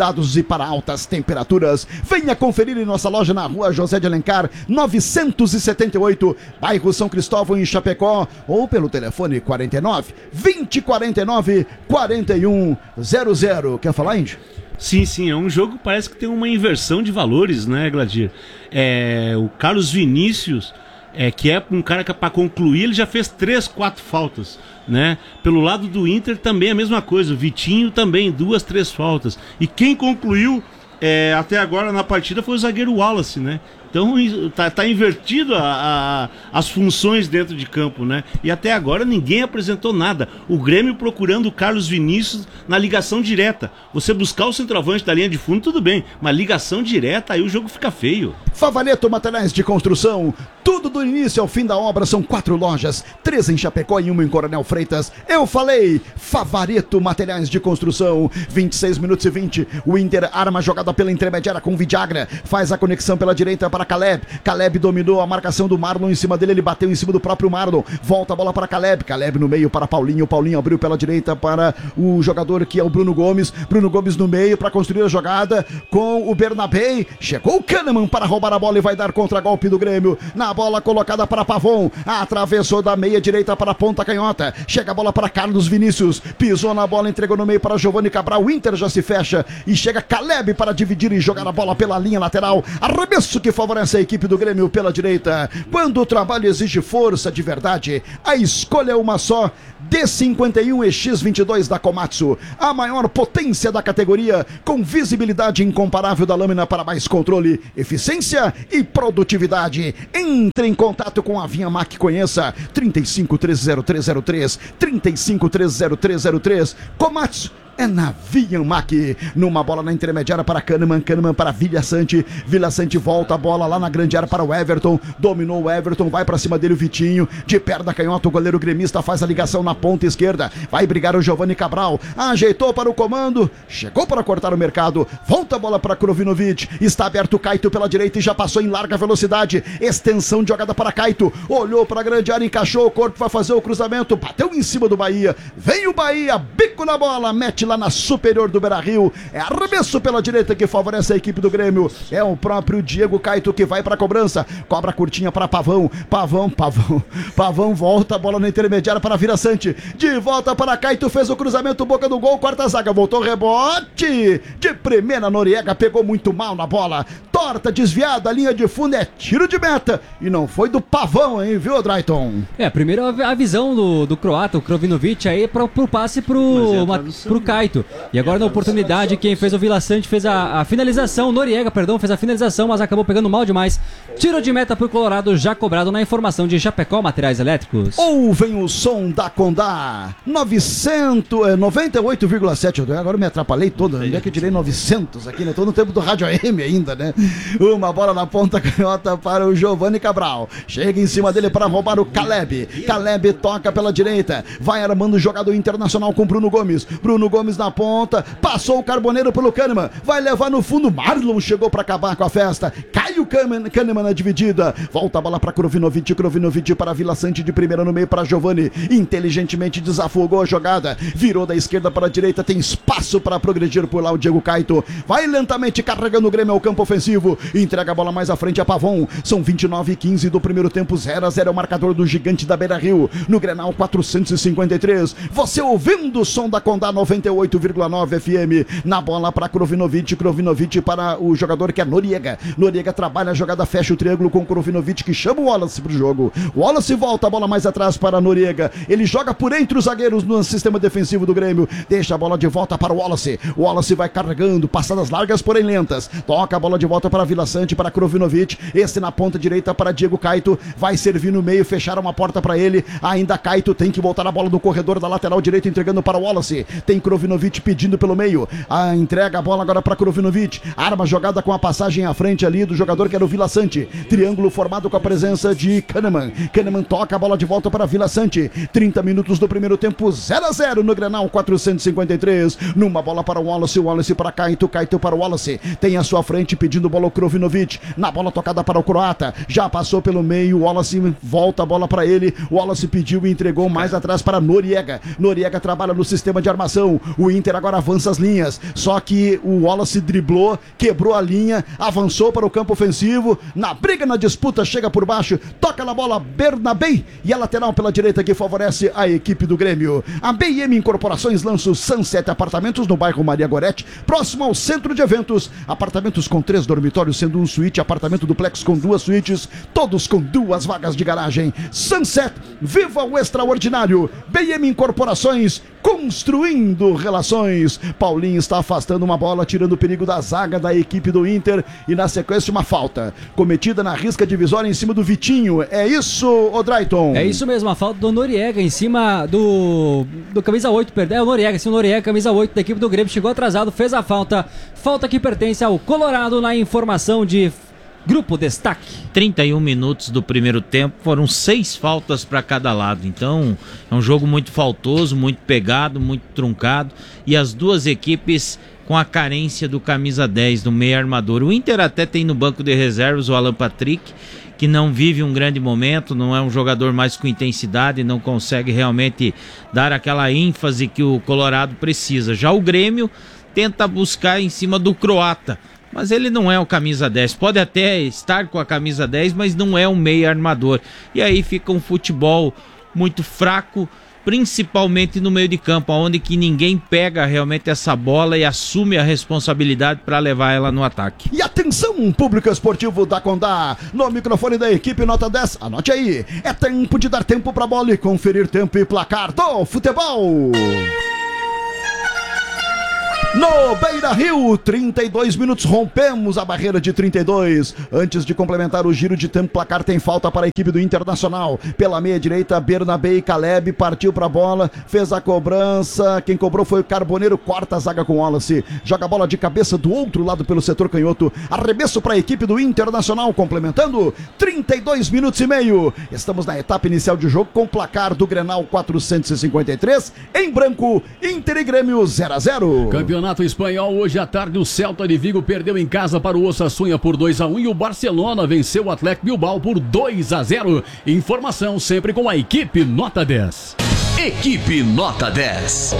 recomendados e para altas temperaturas. Venha conferir em nossa loja na rua José de Alencar, novecentos e setenta e oito, bairro São Cristóvão, em Chapecó, ou pelo telefone quarenta e nove, vinte, quarenta e nove, quarenta e um zero zero. Quer falar, Índio? Sim, sim, é um jogo que parece que tem uma inversão de valores, né, Gladir? É, o Carlos Vinícius, é, que é um cara que para concluir, ele já fez três, quatro faltas, né? Pelo lado do Inter também a mesma coisa, o Vitinho também, duas, três faltas. E quem concluiu é, até agora na partida foi o zagueiro Wallace, né? Então tá, tá invertido a, a, as funções dentro de campo, né? E até agora ninguém apresentou nada. O Grêmio procurando o Carlos Vinícius na ligação direta. Você buscar o centroavante da linha de fundo, tudo bem, mas ligação direta, aí o jogo fica feio. Favareto Materiais de Construção. Tudo do início ao fim da obra, são quatro lojas, três em Chapecó e uma em Coronel Freitas. Eu falei, Favareto Materiais de Construção. vinte e seis minutos e vinte, o Inter arma a jogada pela intermediária com o Vidagra, faz a conexão pela direita para Caleb. Caleb dominou a marcação do Marlon em cima dele, ele bateu em cima do próprio Marlon. Volta a bola para Caleb. Caleb no meio para Paulinho. Paulinho abriu pela direita para o jogador que é o Bruno Gomes. Bruno Gomes no meio para construir a jogada com o Bernabé. Chegou o Kahneman para roubar a bola e vai dar contra-golpe do Grêmio. Na bola colocada para Pavon. Atravessou da meia direita para a ponta canhota. Chega a bola para Carlos Vinícius. Pisou na bola, entregou no meio para Giovani Cabral. O Inter já se fecha e chega Caleb para dividir e jogar a bola pela linha lateral. Arremesso que favorece a equipe do Grêmio pela direita. Quando o trabalho exige força de verdade, a escolha é uma só. D cinquenta e um E X vinte e dois da Komatsu, a maior potência da categoria, com visibilidade incomparável da lâmina para mais controle, eficiência e produtividade. Entre em contato com a Vinhamac, conheça trinta e cinco, três zero três zero três, trinta e cinco, três zero três zero três. Komatsu é na Vinhamac. Numa bola na intermediária para Kahneman, Kahneman para Vilha Sante, Vilha Sante volta a bola lá na grande área para o Everton, dominou o Everton, vai para cima dele o Vitinho, de perna canhota o goleiro gremista faz a ligação na ponta esquerda, vai brigar o Giovani Cabral, ajeitou para o comando, chegou para cortar o mercado, volta a bola para Krovinovic, está aberto o Caito pela direita e já passou em larga velocidade, extensão de jogada para Caito, olhou para a grande área, encaixou o corpo, vai fazer o cruzamento, bateu em cima do Bahia, vem o Bahia, bico na bola, mete lá na superior do Beira-Rio, é arremesso pela direita que favorece a equipe do Grêmio, é o próprio Diego Caito que vai para a cobrança, cobra curtinha para Pavão, Pavão, Pavão, Pavão volta a bola na intermediária para Vira Sante, de volta para Caito, fez o cruzamento, boca do gol, quarta zaga, voltou rebote, de primeira Noriega, pegou muito mal na bola, torta, desviada, a linha de fundo é tiro de meta, e não foi do Pavão, hein, viu, Drayton? É, primeiro a visão do, do croata, o Krovinovic, aí pro, pro passe pro, uma, pro Caito. E agora na oportunidade, quem fez o Vila Sante fez a, a finalização, Noriega, perdão, fez a finalização, mas acabou pegando mal demais. Tiro de meta pro Colorado, já cobrado na informação de Chapecó Materiais Elétricos. Ouvem o som da Condá, novecentos, é, noventa e oito vírgula sete, agora eu me atrapalhei todo, onde é que eu tirei novecentos aqui, né? Tô no tempo do Rádio A M ainda, né? Uma bola na ponta canhota para o Giovani Cabral, chega em cima dele para roubar o Caleb, Caleb toca pela direita, vai armando o jogador Internacional com Bruno Gomes, Bruno Gomes na ponta, passou o Carboneiro pelo Kahneman, vai levar no fundo, Marlon chegou para acabar com a festa, cai o Kahneman, Kahneman na dividida, volta a bola para Krovinovic, Krovinovic para Vila Sante, de primeira no meio para Giovani, inteligentemente desafogou a jogada, virou da esquerda para a direita, tem espaço para progredir por lá o Diego Caito, vai lentamente carregando o Grêmio ao campo ofensivo, entrega a bola mais à frente a Pavon, são vinte e nove e quinze do primeiro tempo, zero a zero é o marcador do gigante da Beira-Rio, no Grenal quatrocentos e cinquenta e três, você ouvindo o som da Condá noventa e oito vírgula nove F M, na bola para Krovinovic, Krovinovic para o jogador que é Noriega, Noriega trabalha a jogada, fecha o triângulo com Krovinovic que chama o Wallace pro jogo, Wallace volta a bola mais atrás para Noriega, ele joga por entre os zagueiros no sistema defensivo do Grêmio, deixa a bola de volta para o Wallace, o Wallace vai carregando, passadas largas porém lentas, toca a bola de volta para Vila Sante, para Krovinovic, esse na ponta direita para Diego Caito, vai servir no meio, fechar uma porta para ele, ainda Caito tem que voltar a bola do corredor da lateral direita, entregando para o Wallace, tem Krovinovic pedindo pelo meio, a entrega a bola agora para Krovinovic, arma a jogada com a passagem à frente ali do jogador que era o Vila Sante, triângulo formado com a presença de Kahneman, Kahneman toca a bola de volta para Vila Sante, trinta minutos do primeiro tempo, zero a zero no Grenal quatrocentos e cinquenta e três, numa bola para o Wallace, o Wallace para Caito, Caito para o Wallace, tem à sua frente pedindo bola o Krovinovic, na bola tocada para o croata, já passou pelo meio, o Wallace volta a bola para ele, o Wallace pediu e entregou mais atrás para Noriega, Noriega trabalha no sistema de armação, O Inter agora avança as linhas, só que o Wallace driblou, quebrou a linha, avançou para o campo ofensivo, na briga, na disputa, chega por baixo, toca na bola Bernabé e a lateral pela direita que favorece a equipe do Grêmio. A B I M Incorporações lança o Sunset Apartamentos no bairro Maria Gorete, próximo ao centro de eventos. Apartamentos com três dormitórios, sendo um suíte, apartamento duplex com duas suítes, todos com duas vagas de garagem. Sunset, viva o extraordinário. B I M Incorporações, construindo relações. Paulinho está afastando uma bola, tirando o perigo da zaga da equipe do Inter e na sequência uma falta cometida na risca divisória em cima do Vitinho. É isso, Odraiton? É isso mesmo, a falta do Noriega em cima do do camisa oito, perdão, é o Noriega, sim, o Noriega, camisa oito da equipe do Grêmio, chegou atrasado, fez a falta, falta que pertence ao Colorado na informação de Grupo Destaque. trinta e um minutos do primeiro tempo, foram seis faltas para cada lado, então é um jogo muito faltoso, muito pegado, muito truncado, e as duas equipes com a carência do camisa dez, do meio armador. O Inter até tem no banco de reservas o Alan Patrick, que não vive um grande momento, não é um jogador mais com intensidade, não consegue realmente dar aquela ênfase que o Colorado precisa. Já o Grêmio tenta buscar em cima do croata, mas ele não é o camisa dez, pode até estar com a camisa dez, mas não é um meio armador. E aí fica um futebol muito fraco, principalmente no meio de campo, onde que ninguém pega realmente essa bola e assume a responsabilidade para levar ela no ataque. E atenção, público esportivo da Condá, no microfone da equipe nota dez, anote aí, é tempo de dar tempo para a bola e conferir tempo e placar do futebol. No Beira-Rio, trinta e dois minutos, rompemos a barreira de trinta e dois. Antes de complementar o giro de tempo, placar tem falta para a equipe do Internacional. Pela meia direita, Bernabé e Caleb partiu para a bola, fez a cobrança. Quem cobrou foi o Carboneiro, corta a zaga com Wallace. Joga a bola de cabeça do outro lado pelo setor canhoto. Arremesso para a equipe do Internacional, complementando trinta e dois minutos e meio. Estamos na etapa inicial de jogo com o placar do Grenal quatrocentos e cinquenta e três. Em branco, Inter e Grêmio zero a zero. Campeonato Espanhol, hoje à tarde o Celta de Vigo perdeu em casa para o Osasuna por dois a um e o Barcelona venceu o Atlético Bilbao por dois a zero. Informação sempre com a equipe nota dez. Equipe nota dez.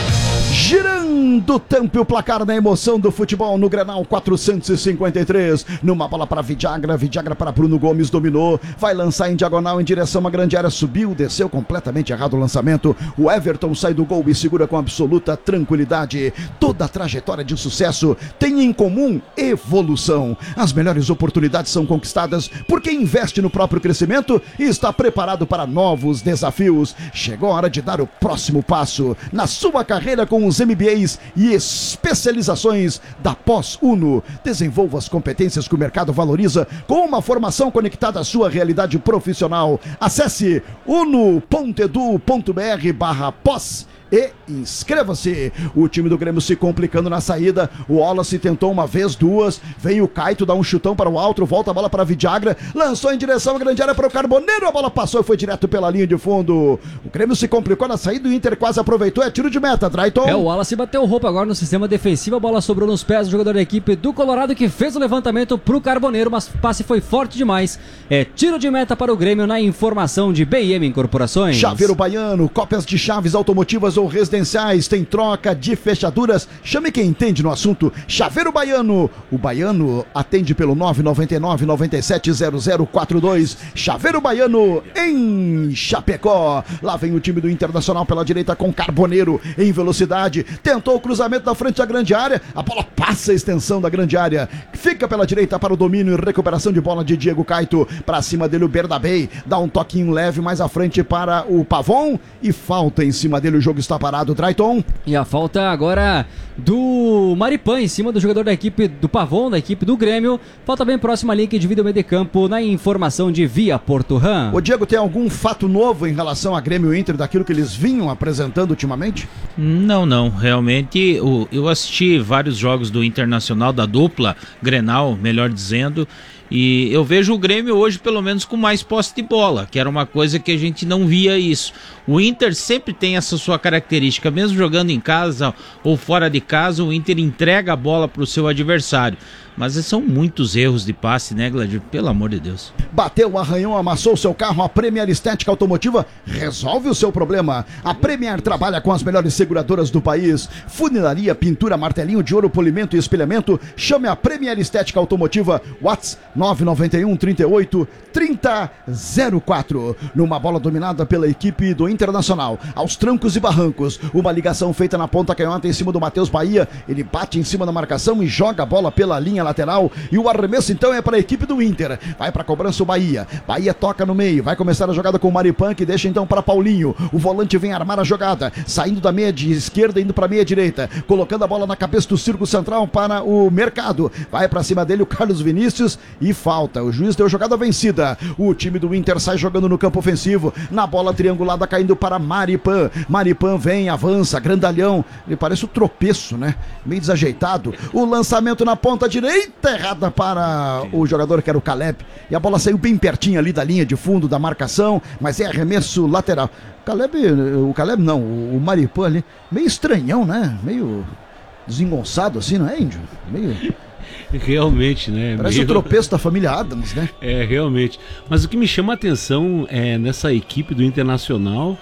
Girando o tempo e o placar na emoção do futebol no Grenal quatrocentos e cinquenta e três. Numa bola para Vidagra, Vidagra para Bruno Gomes, dominou, vai lançar em diagonal em direção à grande área, subiu, desceu completamente errado o lançamento. O Everton sai do gol e segura com absoluta tranquilidade. Toda a trajetória de sucesso tem em comum evolução. As melhores oportunidades são conquistadas por quem investe no próprio crescimento e está preparado para novos desafios. Chegou a hora de dar o próximo passo na sua carreira com os M B As e especializações da Pós-Uno. Desenvolva as competências que o mercado valoriza com uma formação conectada à sua realidade profissional. Acesse uno ponto edu ponto br barra pós e inscreva-se. O time do Grêmio se complicando na saída. O Wallace tentou uma vez, duas. Vem o Caito, dá um chutão para o alto, volta a bola para Vidagra, lançou em direção à grande área para o Carboneiro. A bola passou e foi direto pela linha de fundo. O Grêmio se complicou na saída. O Inter quase aproveitou. É tiro de meta, Drayton. É, o Wallace bateu roupa agora no sistema defensivo. A bola sobrou nos pés do jogador da equipe do Colorado, que fez o levantamento para o Carboneiro, mas o passe foi forte demais. É tiro de meta para o Grêmio na informação de B I M Incorporações. Chaveiro Baiano, cópias de chaves automotivas ou residenciais, tem troca de fechaduras. Chame quem entende no assunto. Chaveiro Baiano. O Baiano atende pelo nove nove nove, nove sete zero zero quatro dois. Chaveiro Baiano em Chapecó. Lá vem o time do Internacional pela direita com Carboneiro em velocidade. Tentou o cruzamento na frente da grande área. A bola passa a extensão da grande área. Fica pela direita para o domínio e recuperação de bola de Diego Caito. Para cima dele o Bernabé. Dá um toquinho leve mais à frente para o Pavon. E falta em cima dele. O jogo está parado. Drayton. E a falta agora do Maripan em cima do jogador da equipe do Pavon, da equipe do Grêmio. Falta bem próxima ali que divide o meio de campo na informação de Via Porturran. O Diego, tem algum fato novo em relação a Grêmio e Inter daquilo que eles vinham apresentando ultimamente? Não, não. Realmente eu, eu assisti vários jogos do Internacional, da dupla Grenal, melhor dizendo. E eu vejo o Grêmio hoje pelo menos com mais posse de bola, que era uma coisa que a gente não via isso. O Inter sempre tem essa sua característica, mesmo jogando em casa ou fora de casa, o Inter entrega a bola para o seu adversário. Mas são muitos erros de passe, né, Gladir? Pelo amor de Deus. Bateu, arranhou, amassou seu carro. A Premier Estética Automotiva resolve o seu problema. A Premier trabalha com as melhores seguradoras do país. Funilaria, pintura, martelinho de ouro, polimento e espelhamento. Chame a Premier Estética Automotiva. WhatsApp nove nove um, trinta e oito, trinta zero quatro. Numa bola dominada pela equipe do Internacional. Aos trancos e barrancos. Uma ligação feita na ponta canhota em cima do Matheus Bahia. Ele bate em cima da marcação e joga a bola pela linha lateral. E o arremesso então é para a equipe do Inter. Vai para a cobrança o Bahia. Bahia toca no meio. Vai começar a jogada com o Maripan, que deixa então para Paulinho. O volante vem armar a jogada. Saindo da meia de esquerda, indo para a meia direita. Colocando a bola na cabeça do círculo central para o Mercado. Vai para cima dele o Carlos Vinícius e falta. O juiz deu jogada vencida. O time do Inter sai jogando no campo ofensivo. Na bola triangulada caindo para Maripan. Maripan vem, avança, grandalhão. Ele parece o tropeço, né? Meio desajeitado. O lançamento na ponta direita, errada para o jogador que era o Caleb. E a bola saiu bem pertinho ali da linha de fundo da marcação, mas é arremesso lateral. Caleb, o Caleb não, o Maripan ali, meio estranhão, né? Meio desengonçado assim, não é, Índio? Meio... Realmente, né? Parece meio... o tropeço da família Adams, né? É, realmente. Mas o que me chama a atenção é nessa equipe do Internacional,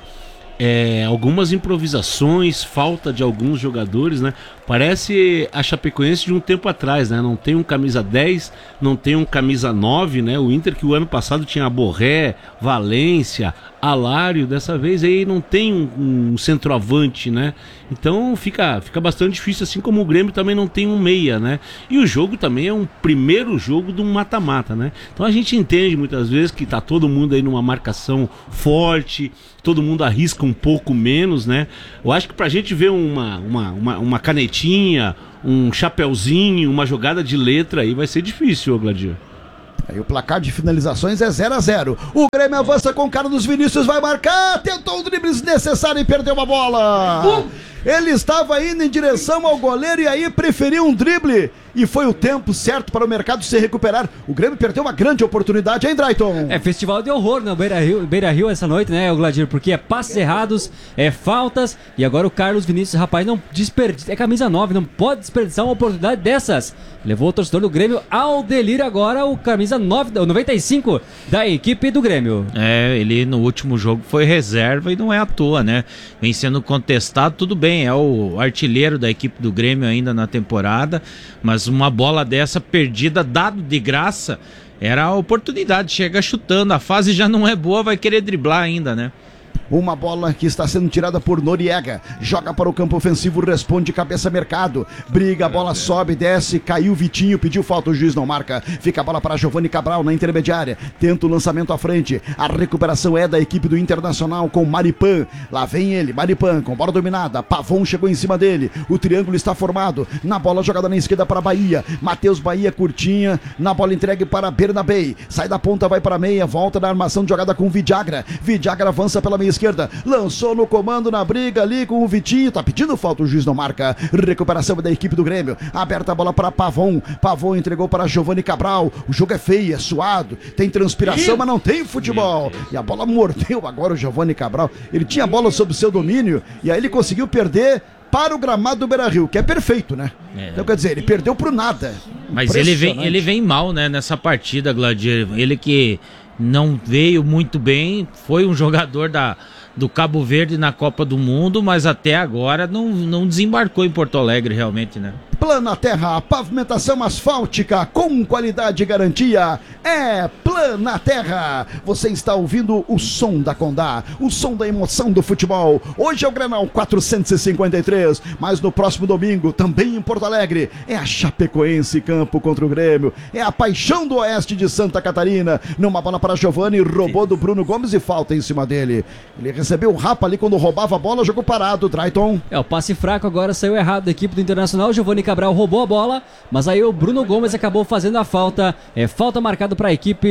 é, algumas improvisações, falta de alguns jogadores, né? Parece a Chapecoense de um tempo atrás, né? Não tem um camisa dez, não tem um camisa nove, né? O Inter que o ano passado tinha Borré, Valência, Alário, dessa vez aí não tem um, um centroavante, né? Então fica, fica bastante difícil, assim como o Grêmio também não tem um meia, né? E o jogo também é um primeiro jogo de um mata-mata, né? Então a gente entende muitas vezes que tá todo mundo aí numa marcação forte, todo mundo arrisca um pouco menos, né? Eu acho que pra gente ver uma, uma, uma, uma canetinha, um chapeuzinho, uma jogada de letra aí vai ser difícil, ô Gladir. Aí o placar de finalizações é zero a zero. O Grêmio avança com o Carlos Vinícius, vai marcar, tentou um drible desnecessário e perdeu uma bola. Ele estava indo em direção ao goleiro e aí preferiu um drible. E foi o tempo certo para o Mercado se recuperar. O Grêmio perdeu uma grande oportunidade, hein, Drayton? É festival de horror no Beira-Rio, Beira-Rio essa noite, né, o Gladir? Porque é passes errados, é faltas. E agora o Carlos Vinícius, rapaz, não desperdiça. É camisa nove, não pode desperdiçar uma oportunidade dessas. Levou o torcedor do Grêmio ao delírio agora, o camisa nove, noventa e cinco da equipe do Grêmio. É, ele no último jogo foi reserva e não é à toa, né? Vem sendo contestado, tudo bem, é o artilheiro da equipe do Grêmio ainda na temporada, mas uma bola dessa perdida, dado de graça, era a oportunidade, chega chutando, a fase já não é boa, vai querer driblar ainda, né? Uma bola que está sendo tirada por Noriega. Joga para o campo ofensivo, responde cabeça Mercado. Briga, a bola sobe, desce, caiu Vitinho, pediu falta, o juiz não marca. Fica a bola para Giovani Cabral na intermediária. Tenta o lançamento à frente. A recuperação é da equipe do Internacional com Maripan. Lá vem ele, Maripan, com bola dominada. Pavon chegou em cima dele. O triângulo está formado. Na bola jogada na esquerda para Bahia. Matheus Bahia curtinha. Na bola entregue para Bernabei. Sai da ponta, vai para a meia. Volta na armação de jogada com Vidagra. Vidagra avança pela meia esquerda, lançou no comando na briga ali com o Vitinho, tá pedindo falta, o juiz não marca. Recuperação da equipe do Grêmio, aberta a bola para Pavon, Pavon entregou para Giovani Cabral. O jogo é feio, é suado, tem transpiração, mas não tem futebol. E a bola mordeu agora o Giovani Cabral. Ele tinha a bola sob seu domínio e aí ele conseguiu perder para o gramado do Beira-Rio, que é perfeito, né? É. Então quer dizer, ele perdeu pro nada. Mas ele vem, ele vem mal, né, nessa partida, Gladir. Ele que não veio muito bem, foi um jogador da, do Cabo Verde na Copa do Mundo, mas até agora não, não desembarcou em Porto Alegre realmente, né? Plana Terra, pavimentação asfáltica com qualidade e garantia. É Plana Terra. Você está ouvindo o som da Condá, o som da emoção do futebol. Hoje é o Grenal quatrocentos e cinquenta e três, mas no próximo domingo, também em Porto Alegre, é a Chapecoense campo contra o Grêmio. É a paixão do oeste de Santa Catarina. Numa bola para Giovani, roubou do Bruno Gomes e falta em cima dele. Ele recebeu o rapa ali quando roubava a bola, jogou parado, Drayton. É, o passe fraco agora saiu errado da equipe do Internacional. Giovani Cabral roubou a bola, mas aí o Bruno Gomes acabou fazendo a falta. É falta marcada para a equipe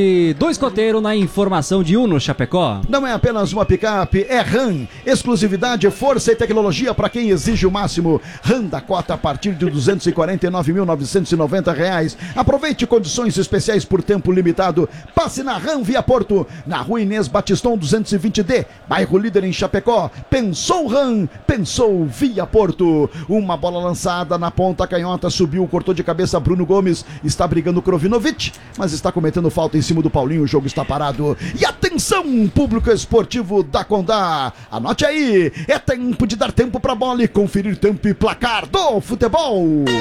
picape do escoteiro na informação de Uno Chapecó. Não é apenas uma picape, é RAM. Exclusividade, força e tecnologia para quem exige o máximo. RAM da cota a partir de duzentos e quarenta e nove mil novecentos e noventa reais. Aproveite condições especiais por tempo limitado. Passe na RAM Via Porto, na Rua Inês Batistão duzentos e vinte D, bairro Líder em Chapecó. Pensou RAM, pensou Via Porto. Uma bola lançada na ponta canhota, subiu, cortou de cabeça Bruno Gomes, está brigando Krovinovic, mas está cometendo falta em cima do Paulinho, o jogo está parado. E atenção, público esportivo da Condá, anote aí, é tempo de dar tempo para a bola e conferir tempo e placar do futebol.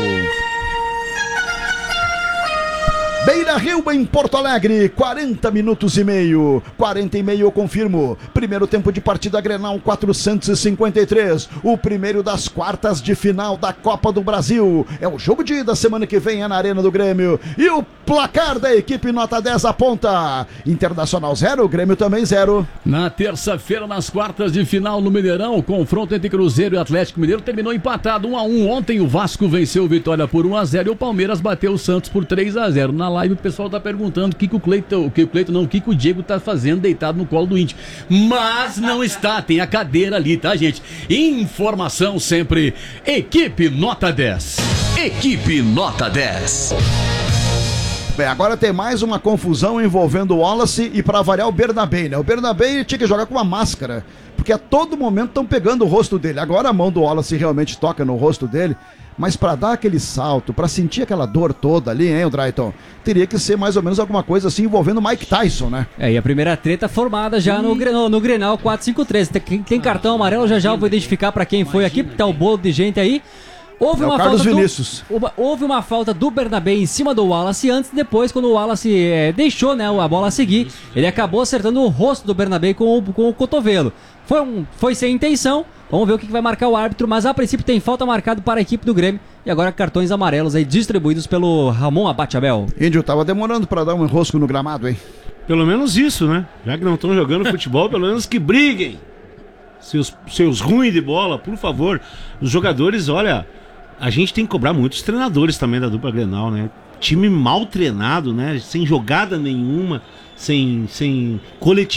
Beira Rio em Porto Alegre, quarenta minutos e meio, quarenta e meio eu confirmo, primeiro tempo de partida Grenal quatrocentos e cinquenta e três, o primeiro das quartas de final da Copa do Brasil, é o jogo de ida semana que vem é na Arena do Grêmio, e o placar da equipe nota dez aponta, Internacional zero, Grêmio também zero. Na terça-feira, nas quartas de final no Mineirão, o confronto entre Cruzeiro e Atlético Mineiro terminou empatado um a um, ontem o Vasco venceu o Vitória por um a zero e o Palmeiras bateu o Santos por três a zero, na live o pessoal tá perguntando o que, que o Cleiton, o que o Cleiton não, o que, que o Diego tá fazendo deitado no colo do Índio. Mas não está, tem a cadeira ali, tá, gente? Informação sempre, equipe nota dez. Equipe nota dez. Bem, agora tem mais uma confusão envolvendo o Wallace e para variar o Bernabé, né? O Bernabé tinha que jogar com uma máscara, porque a todo momento estão pegando o rosto dele. Agora a mão do Wallace realmente toca no rosto dele. Mas para dar aquele salto, para sentir aquela dor toda ali, hein, o Drayton? Teria que ser mais ou menos alguma coisa assim envolvendo o Mike Tyson, né? É, e a primeira treta formada já no, no, no Grenal quatro cinco três. Tem, tem cartão amarelo, já já eu vou identificar para quem foi aqui, tá o bolo de gente aí. Houve é uma, falta do, houve uma falta do Bernabé em cima do Wallace antes, depois, quando o Wallace é, deixou, né, a bola seguir, ele acabou acertando o rosto do Bernabé com o, com o cotovelo. Foi, um, foi sem intenção, vamos ver o que vai marcar o árbitro, mas a princípio tem falta marcada para a equipe do Grêmio e agora cartões amarelos aí distribuídos pelo Ramon Abate-Abel. Índio, tava demorando para dar um enrosco no gramado, hein? Pelo menos isso, né? Já que não estão jogando futebol, pelo menos que briguem. Seus, seus ruins de bola, por favor. Os jogadores, olha, a gente tem que cobrar muitos treinadores também da dupla Grenal, né? Time mal treinado, né? Sem jogada nenhuma, sem, sem coletividade.